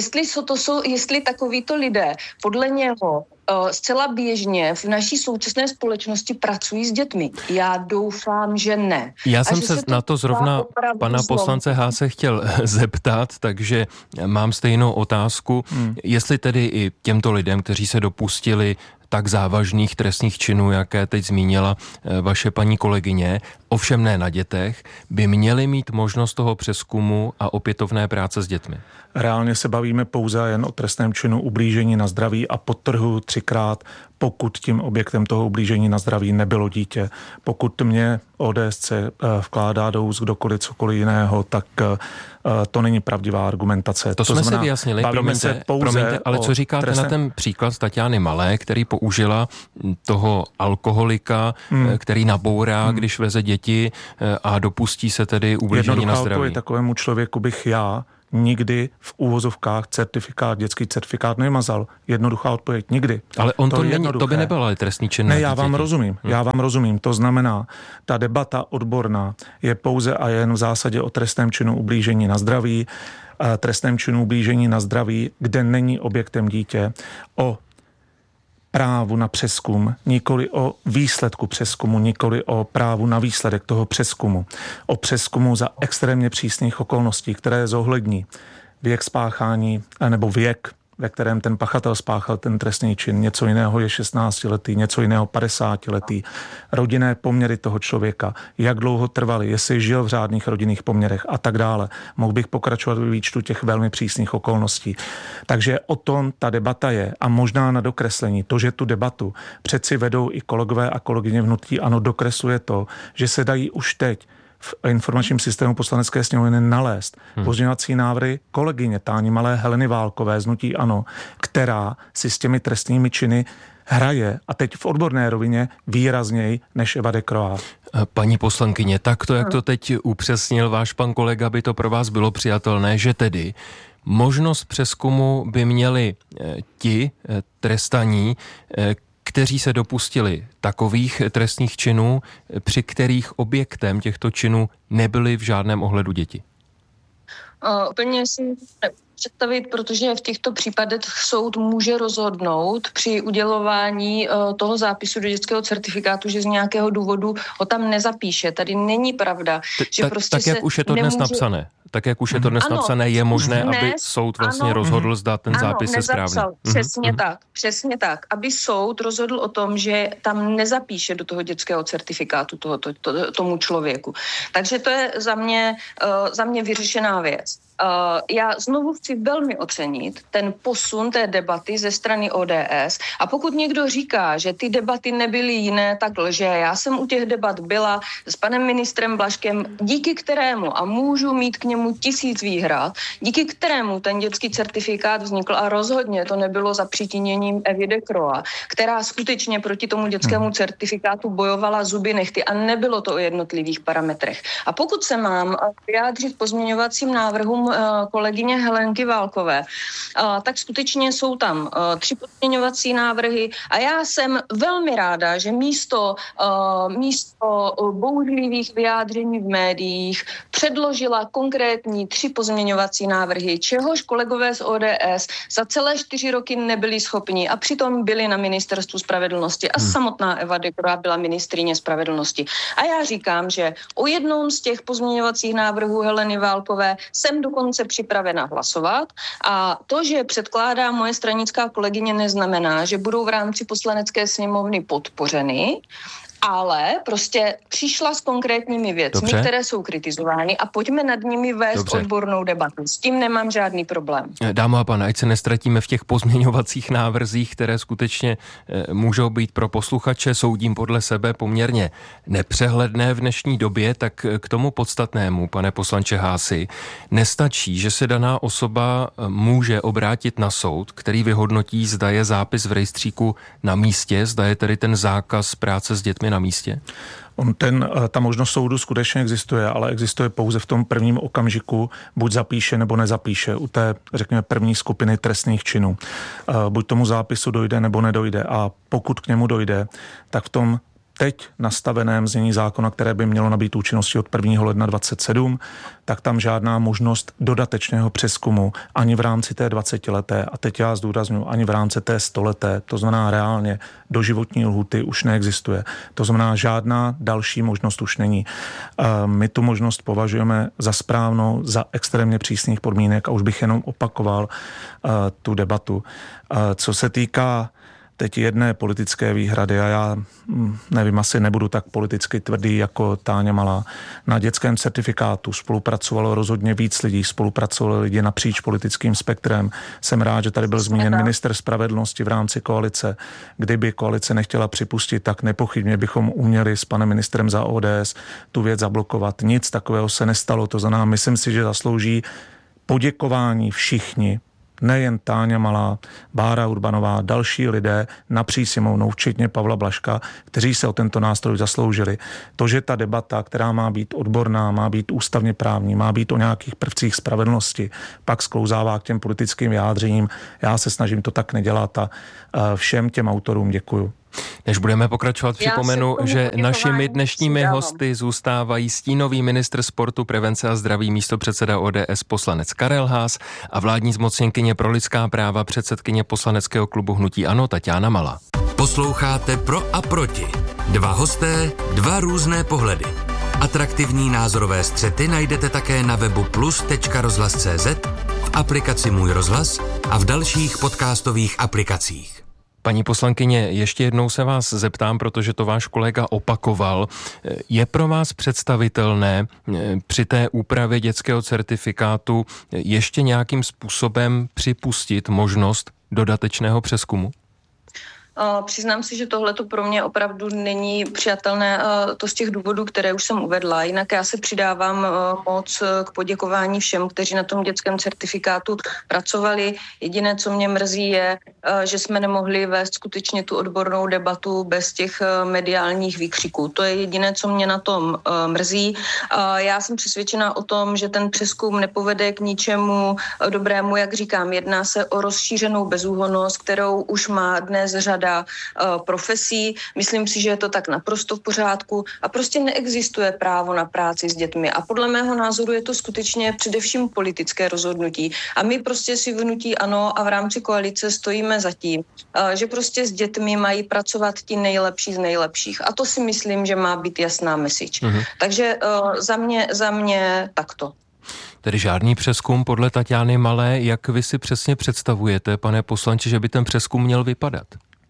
Jestli takovýto lidé podle něho zcela běžně v naší současné společnosti pracují s dětmi. Já doufám, že ne. Já jsem se na to zrovna pana poslance Haase chtěl zeptat, takže mám stejnou otázku, jestli tedy i těmto lidem, kteří se dopustili tak závažných trestných činů, jaké teď zmínila vaše paní kolegyně, ovšem ne na dětech, by měli mít možnost toho přezkumu a opětovné práce s dětmi. Reálně se bavíme pouze jen o trestném činu ublížení na zdraví a podtrhuji 3krát, pokud tím objektem toho ublížení na zdraví nebylo dítě. Pokud mě ODS vkládá do úst kdokoliv cokoliv jiného, tak to není pravdivá argumentace. To jsme se vyjasnili, promiňte, ale co říkáte na ten příklad Tatiany Malé, který použila toho alkoholika, který nabourá, když veze děti a dopustí se tedy ublížení na zdraví? Takovému člověku bych já nikdy v úvozovkách dětský certifikát nevymazal. Jednoduchá odpověď, nikdy. Ale to by nebyl ale trestný čin. Ne, já vám rozumím. To znamená, ta debata odborná je pouze a jen v zásadě o trestném činu ublížení na zdraví, trestném činu ublížení na zdraví, kde není objektem dítě, o právu na přezkum, nikoli o výsledku přezkumu, nikoli o právu na výsledek toho přezkumu. O přezkumu za extrémně přísných okolností, které zohlední věk spáchání, nebo věk, ve kterém ten pachatel spáchal ten trestný čin. Něco jiného je 16letý, něco jiného 50letý. Rodinné poměry toho člověka, jak dlouho trvaly, jestli žil v řádných rodinných poměrech a tak dále. Mohl bych pokračovat ve výčtu těch velmi přísných okolností. Takže o tom ta debata je a možná na dokreslení. To, že tu debatu přeci vedou i kolegové a kolegyně v hnutí ANO, dokresluje to, že se dají už teď v informačním systému Poslanecké sněmovny nalézt pozměňovací návrhy kolegyně Táni Malé Heleny Válkové z hnutí ANO, která si s těmi trestnými činy hraje a teď v odborné rovině výrazněji než Eva Dekroá. Paní poslankyně, tak to, jak to teď upřesnil váš pan kolega, by to pro vás bylo přijatelné, že tedy možnost přezkumu by měli ti trestaní, kteří se dopustili takových trestných činů, při kterých objektem těchto činů nebyly v žádném ohledu děti? Úplně si představit, protože v těchto případech soud může rozhodnout při udělování toho zápisu do dětského certifikátu, že z nějakého důvodu ho tam nezapíše. Tady není pravda, že prostě tak jak už je to dnes napsané. Tak jak už je to dnes napsané, je možné, aby soud vlastně rozhodl, zda ten zápis je správný. Přesně tak. Aby soud rozhodl o tom, že tam nezapíše do toho dětského certifikátu tomu člověku. Takže to je za mě vyřešená věc. Já znovu chci velmi ocenit ten posun té debaty ze strany ODS a pokud někdo říká, že ty debaty nebyly jiné, tak lže. Já jsem u těch debat byla s panem ministrem Blažkem, díky kterému, a můžu mít k němu 1000 výhrad, díky kterému ten dětský certifikát vznikl a rozhodně to nebylo za přitíněním Evy Dekroa, která skutečně proti tomu dětskému certifikátu bojovala zuby nehty a nebylo to o jednotlivých parametrech. A pokud se mám vyjádřit pozměňovacím návrhům kolegyně Helenky Válkové, tak skutečně jsou tam 3 pozměňovací návrhy a já jsem velmi ráda, že místo bouřlivých vyjádření v médiích předložila konkrétní 3 pozměňovací návrhy, čehož kolegové z ODS za celé 4 roky nebyli schopni a přitom byli na ministerstvu spravedlnosti a samotná Eva Dekroa byla ministryně spravedlnosti. A já říkám, že o jednom z těch pozměňovacích návrhů Heleny Válkové jsem dokonce připravena hlasovat a to, že předkládá moje stranická kolegyně, neznamená, že budou v rámci poslanecké sněmovny podpořeny. ale prostě přišla s konkrétními věcmi, které jsou kritizovány a pojďme nad nimi vést odbornou debatu. S tím nemám žádný problém. Dámy a pánové, ať se nestratíme v těch pozměňovacích návrzích, které skutečně můžou být pro posluchače, soudím podle sebe, poměrně nepřehledné v dnešní době, tak k tomu podstatnému, pane poslanče Haasi, nestačí, že se daná osoba může obrátit na soud, který vyhodnotí, zda je zápis v rejstříku na místě, zda je tedy ten zákaz práce s dětmi na místě? Ta možnost soudu skutečně existuje, ale existuje pouze v tom prvním okamžiku, buď zapíše nebo nezapíše u té, řekněme, první skupiny trestných činů. Buď tomu zápisu dojde nebo nedojde, a pokud k němu dojde, tak v tom teď nastaveném znění zákona, které by mělo nabýt účinnosti od 1. ledna 2027, tak tam žádná možnost dodatečného přezkumu ani v rámci té 20leté, a teď já zdůrazňuji, ani v rámci té 100leté, to znamená reálně doživotní lhůty, už neexistuje. To znamená, žádná další možnost už není. My tu možnost považujeme za správnou, za extrémně přísných podmínek, a už bych jenom opakoval tu debatu. Co se týká teď jedné politické výhrady, a já nevím, asi nebudu tak politicky tvrdý jako Táňa Malá. Na dětském certifikátu spolupracovalo rozhodně víc lidí, spolupracovali lidi napříč politickým spektrem. Jsem rád, že tady byl zmíněn ministr spravedlnosti v rámci koalice. Kdyby koalice nechtěla připustit, tak nepochybně bychom uměli s panem ministrem za ODS tu věc zablokovat. Nic takového se nestalo, to znamená, myslím si, že zaslouží poděkování všichni, nejen Táňa Malá, Bára Urbanová, další lidé napříč Sněmovnou, včetně Pavla Blažka, kteří se o tento nástroj zasloužili. To, že ta debata, která má být odborná, má být ústavně právní, má být o nějakých prvcích spravedlnosti, pak sklouzává k těm politickým vyjádřením. Já se snažím to tak nedělat a všem těm autorům děkuju. Než budeme pokračovat, připomenu, že našimi dnešními hosty zůstávají stínový ministr sportu, prevence a zdraví, místopředseda ODS poslanec Karel Haas a vládní zmocněnkyně pro lidská práva, předsedkyně poslaneckého klubu Hnutí ANO Taťána Malá. Posloucháte Pro a proti. Dva hosté, dva různé pohledy. Atraktivní názorové střety najdete také na webu plus.rozhlas.cz, v aplikaci Můj rozhlas a v dalších podcastových aplikacích. Paní poslankyně, ještě jednou se vás zeptám, protože to váš kolega opakoval. Je pro vás představitelné při té úpravě dětského certifikátu ještě nějakým způsobem připustit možnost dodatečného přezkumu? Přiznám si, že tohle to pro mě opravdu není přijatelné, to z těch důvodů, které už jsem uvedla. Jinak já se přidávám moc k poděkování všem, kteří na tom dětském certifikátu pracovali. Jediné, co mě mrzí, je, že jsme nemohli vést skutečně tu odbornou debatu bez těch mediálních výkřiků. To je jediné, co mě na tom mrzí. Já jsem přesvědčená o tom, že ten přezkum nepovede k ničemu dobrému, jak říkám. Jedná se o rozšířenou bezúhonnost, kterou už má dnes řada profesí. Myslím si, že je to tak naprosto v pořádku a prostě neexistuje právo na práci s dětmi. A podle mého názoru je to skutečně především politické rozhodnutí. A my prostě si v Hnutí ANO a v rámci koalice stojíme za tím, že prostě s dětmi mají pracovat ti nejlepší z nejlepších. A to si myslím, že má být jasná message. Takže za mě takto. Tedy žádný přezkum podle Taťány Malé. Jak vy si přesně představujete, pane poslanče, že by ten přezkum měl vypadat?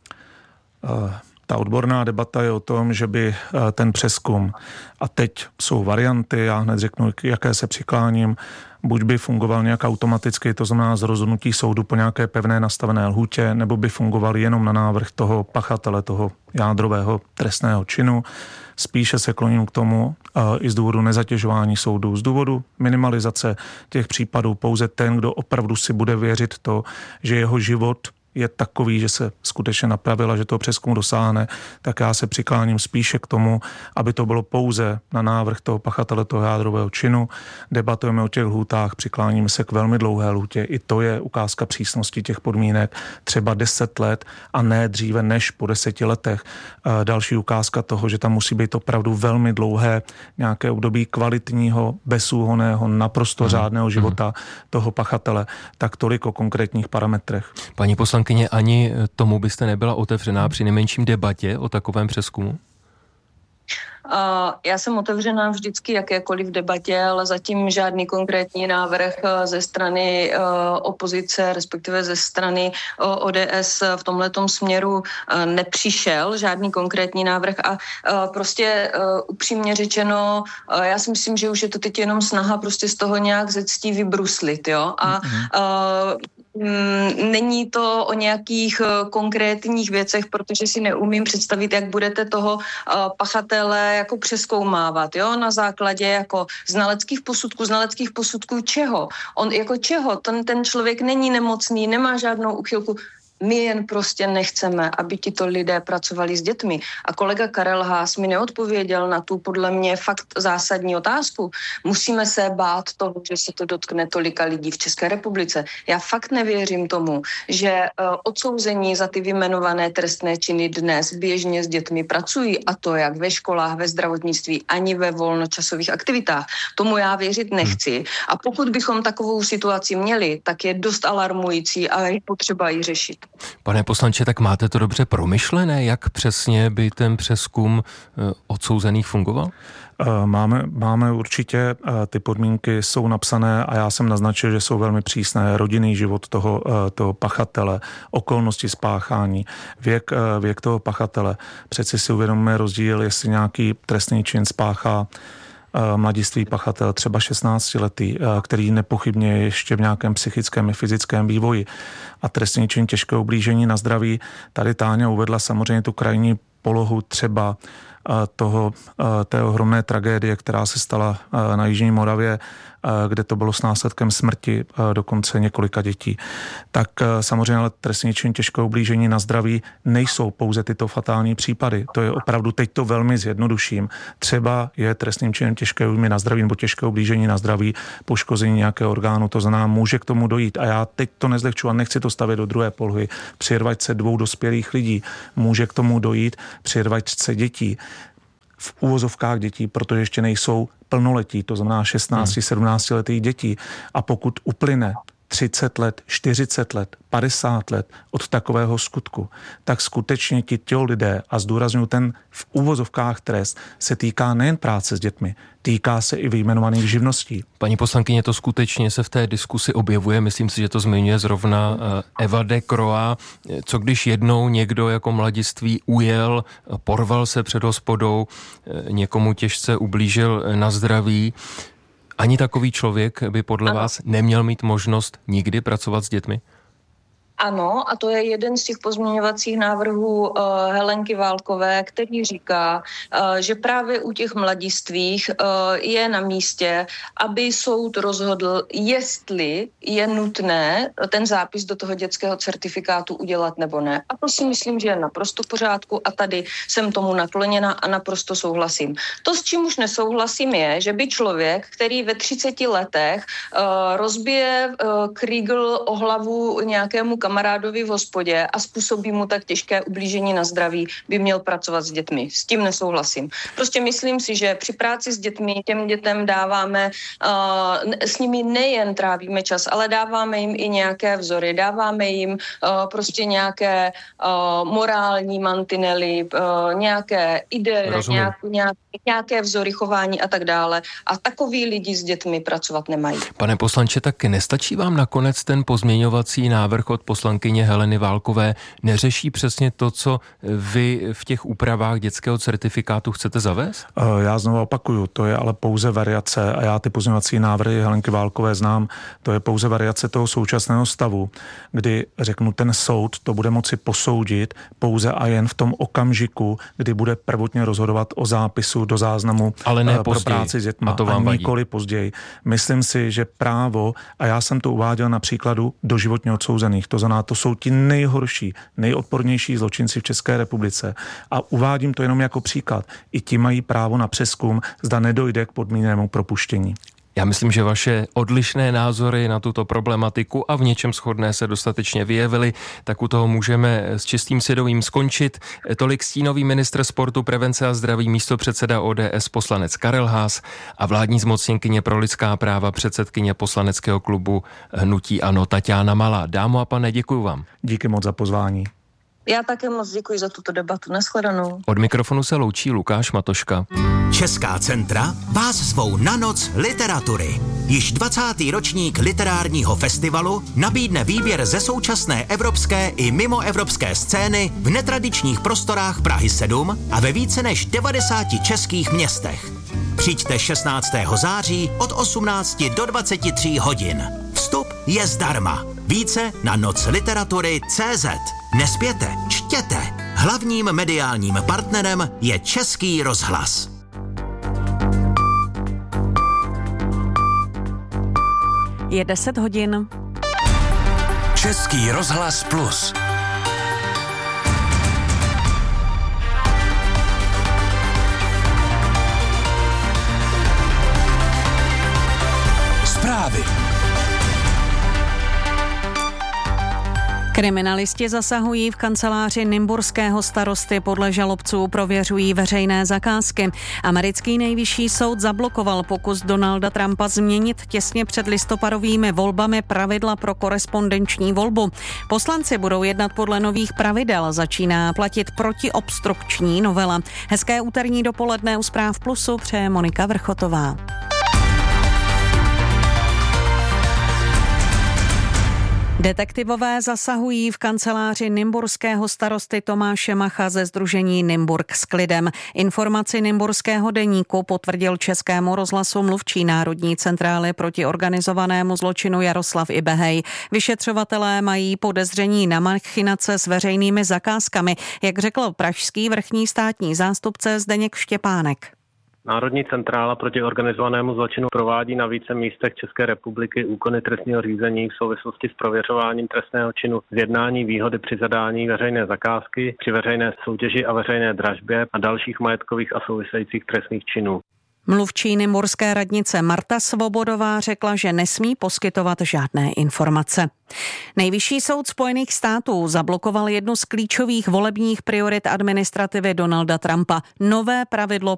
Ta odborná debata je o tom, že by ten přezkum, a teď jsou varianty, já hned řeknu, jaké se přikláním, buď by fungoval nějak automaticky, to znamená z rozhodnutí soudu po nějaké pevné nastavené lhůtě, nebo by fungoval jenom na návrh toho pachatele, toho jádrového trestného činu. Spíše se kloním k tomu i z důvodu nezatěžování soudů, z důvodu minimalizace těch případů. Pouze ten, kdo opravdu si bude věřit to, že jeho život je takový, že se skutečně napravila, že toho přezkumu dosáhne, tak já se přikláním spíše k tomu, aby to bylo pouze na návrh toho pachatele toho jádrového činu. Debatujeme o těch lhůtách, přikláníme se k velmi dlouhé lhůtě. I to je ukázka přísnosti těch podmínek, třeba 10 let a ne dříve než po 10 letech. Další ukázka toho, že tam musí být opravdu velmi dlouhé nějaké období kvalitního, bezúhonného, naprosto řádného života toho pachatele. Tak tolik o konkrétních parametrech. Paní poslankyně, ani tomu byste nebyla otevřená při nejmenším debatě o takovém přezkumu? Já jsem otevřená vždycky jakékoliv debatě, ale zatím žádný konkrétní návrh ze strany opozice, respektive ze strany ODS v tomhletom směru nepřišel, žádný konkrétní návrh a prostě upřímně řečeno, já si myslím, že už je to teď jenom snaha prostě z toho nějak ze ctí vybruslit, jo, a není to o nějakých konkrétních věcech, protože si neumím představit, jak budete toho pachatele jako přezkoumávat, jo, na základě jako znaleckých posudků čeho? On jako čeho? Ten člověk není nemocný, nemá žádnou úchylku. My jen prostě nechceme, aby tito lidé pracovali s dětmi. A kolega Karel Haas mi neodpověděl na tu podle mě fakt zásadní otázku. Musíme se bát toho, že se to dotkne tolika lidí v České republice. Já fakt nevěřím tomu, že odsouzení za ty vyjmenované trestné činy dnes běžně s dětmi pracují, a to jak ve školách, ve zdravotnictví, ani ve volnočasových aktivitách. Tomu já věřit nechci. A pokud bychom takovou situaci měli, tak je dost alarmující a je potřeba ji řešit. Pane poslanče, tak máte to dobře promyšlené, jak přesně by ten přezkum odsouzených fungoval? Máme určitě, ty podmínky jsou napsané a já jsem naznačil, že jsou velmi přísné. Rodinný život toho pachatele, okolnosti spáchání, věk toho pachatele. Přeci si uvědomíme rozdíl, jestli nějaký trestný čin spáchá mladistvý pachatel, třeba 16letý, který nepochybně je ještě v nějakém psychickém i fyzickém vývoji a trestný čin těžkého ublížení na zdraví. Tady Táňa uvedla samozřejmě tu krajní polohu třeba té ohromné tragédie, která se stala na Jižní Moravě, kde to bylo s následkem smrti dokonce několika dětí. Tak samozřejmě ale trestný čin těžkého ublížení na zdraví nejsou pouze tyto fatální případy. To je opravdu, teď to velmi zjednoduším. Třeba je trestným činem těžké újmy na zdraví nebo těžké ublížení na zdraví, poškození nějakého orgánu, to znamená, může k tomu dojít. A já teď to nezlehčuji a nechci to stavět do druhé polohy. Při rvačce 2 dospělých lidí může k tomu dojít při rvačce dětí. V uvozovkách dětí, protože ještě nejsou plnoletí, to znamená 16-17 letých dětí. A pokud uplyne 30 let, 40 let, 50 let od takového skutku, tak skutečně tito lidé, a zdůrazňuji ten v uvozovkách trest, se týká nejen práce s dětmi, týká se i vyjmenovaných živností. Paní poslankyně, to skutečně se v té diskusi objevuje, myslím si, že to zmiňuje zrovna Eva de Croix. Co když jednou někdo jako mladiství ujel, porval se před hospodou, někomu těžce ublížil na zdraví, ani takový člověk by podle vás neměl mít možnost nikdy pracovat s dětmi? Ano, a to je jeden z těch pozměňovacích návrhů Helenky Válkové, který říká, že právě u těch mladistvých je na místě, aby soud rozhodl, jestli je nutné ten zápis do toho dětského certifikátu udělat nebo ne. A to si myslím, že je naprosto v pořádku a tady jsem tomu nakloněna a naprosto souhlasím. To, s čím už nesouhlasím, je, že by člověk, který ve 30 letech rozbije krýgl o hlavu nějakému kamarádovi v hospodě a způsobí mu tak těžké ublížení na zdraví, by měl pracovat s dětmi. S tím nesouhlasím. Prostě myslím si, že při práci s dětmi těm dětem dáváme, s nimi nejen trávíme čas, ale dáváme jim i nějaké vzory, dáváme jim prostě nějaké morální mantinely, nějaké ideje, nějaké vzory chování a tak dále. A takoví lidi s dětmi pracovat nemají. Pane poslanče, tak nestačí vám nakonec ten pozměňovací návrh od poslankyně Heleny Válkové? Neřeší přesně to, co vy v těch úpravách dětského certifikátu chcete zavést? Já znovu opakuju, to je ale pouze variace a já ty pozměňovací návrhy Helenky Válkové znám. To je pouze variace toho současného stavu, kdy řeknu, ten soud to bude moci posoudit pouze a jen v tom okamžiku, kdy bude prvotně rozhodovat o zápisu do záznamu, ale ne pro práci s dětmi, a nikoli později. Myslím si, že právo, a já jsem to uváděl na příkladu doživotně odsouzených, to znamená, to jsou ti nejhorší, nejodpornější zločinci v České republice. A uvádím to jenom jako příklad. I ti mají právo na přezkum, zda nedojde k podmíněnému propuštění. Já myslím, že vaše odlišné názory na tuto problematiku a v něčem shodné se dostatečně vyjevily, tak u toho můžeme s čistým svědomím skončit. Tolik stínový ministr sportu, prevence a zdraví, místopředseda ODS poslanec Karel Haas a vládní zmocněnkyně pro lidská práva, předsedkyně poslaneckého klubu Hnutí ANO Taťána Malá. Dámo a pane, děkuju vám. Díky moc za pozvání. Já také moc děkuji za tuto debatu. Nashledanou. Od mikrofonu se loučí Lukáš Matoška. Česká centra vás zvou na noc literatury. Již 20. ročník literárního festivalu nabídne výběr ze současné evropské i mimoevropské scény v netradičních prostorách Prahy 7 a ve více než 90 českých městech. Přijďte 16. září od 18 do 23 hodin. Vstup je zdarma. Více na nocliteratury.cz. Nespěte, čtěte. Hlavním mediálním partnerem je Český rozhlas. Je 10 hodin. Český rozhlas Plus. Zprávy. Kriminalisti zasahují v kanceláři nymburského starosty, podle žalobců prověřují veřejné zakázky. Americký nejvyšší soud zablokoval pokus Donalda Trumpa změnit těsně před listopadovými volbami pravidla pro korespondenční volbu. Poslanci budou jednat podle nových pravidel, začíná platit protiobstrukční novela. Hezké úterní dopoledne u Zpráv Plusu přeje Monika Vrchotová. Detektivové zasahují v kanceláři nymburského starosty Tomáše Macha ze sdružení Nymburk s klidem. Informaci nymburského deníku potvrdil Českému rozhlasu mluvčí Národní centrály proti organizovanému zločinu Jaroslav Ibehej. Vyšetřovatelé mají podezření na machinace s veřejnými zakázkami, jak řekl pražský vrchní státní zástupce Zdeněk Štěpánek. Národní centrála proti organizovanému zločinu provádí na více místech České republiky úkony trestního řízení v souvislosti s prověřováním trestného činu zjednání výhody při zadání veřejné zakázky, při veřejné soutěži a veřejné dražbě a dalších majetkových a souvisejících trestných činů. Mluvčí nymburské radnice Marta Svobodová řekla, že nesmí poskytovat žádné informace. Nejvyšší soud Spojených států zablokoval jednu z klíčových volebních priorit administrativy Donalda Trumpa. Nové pravidlo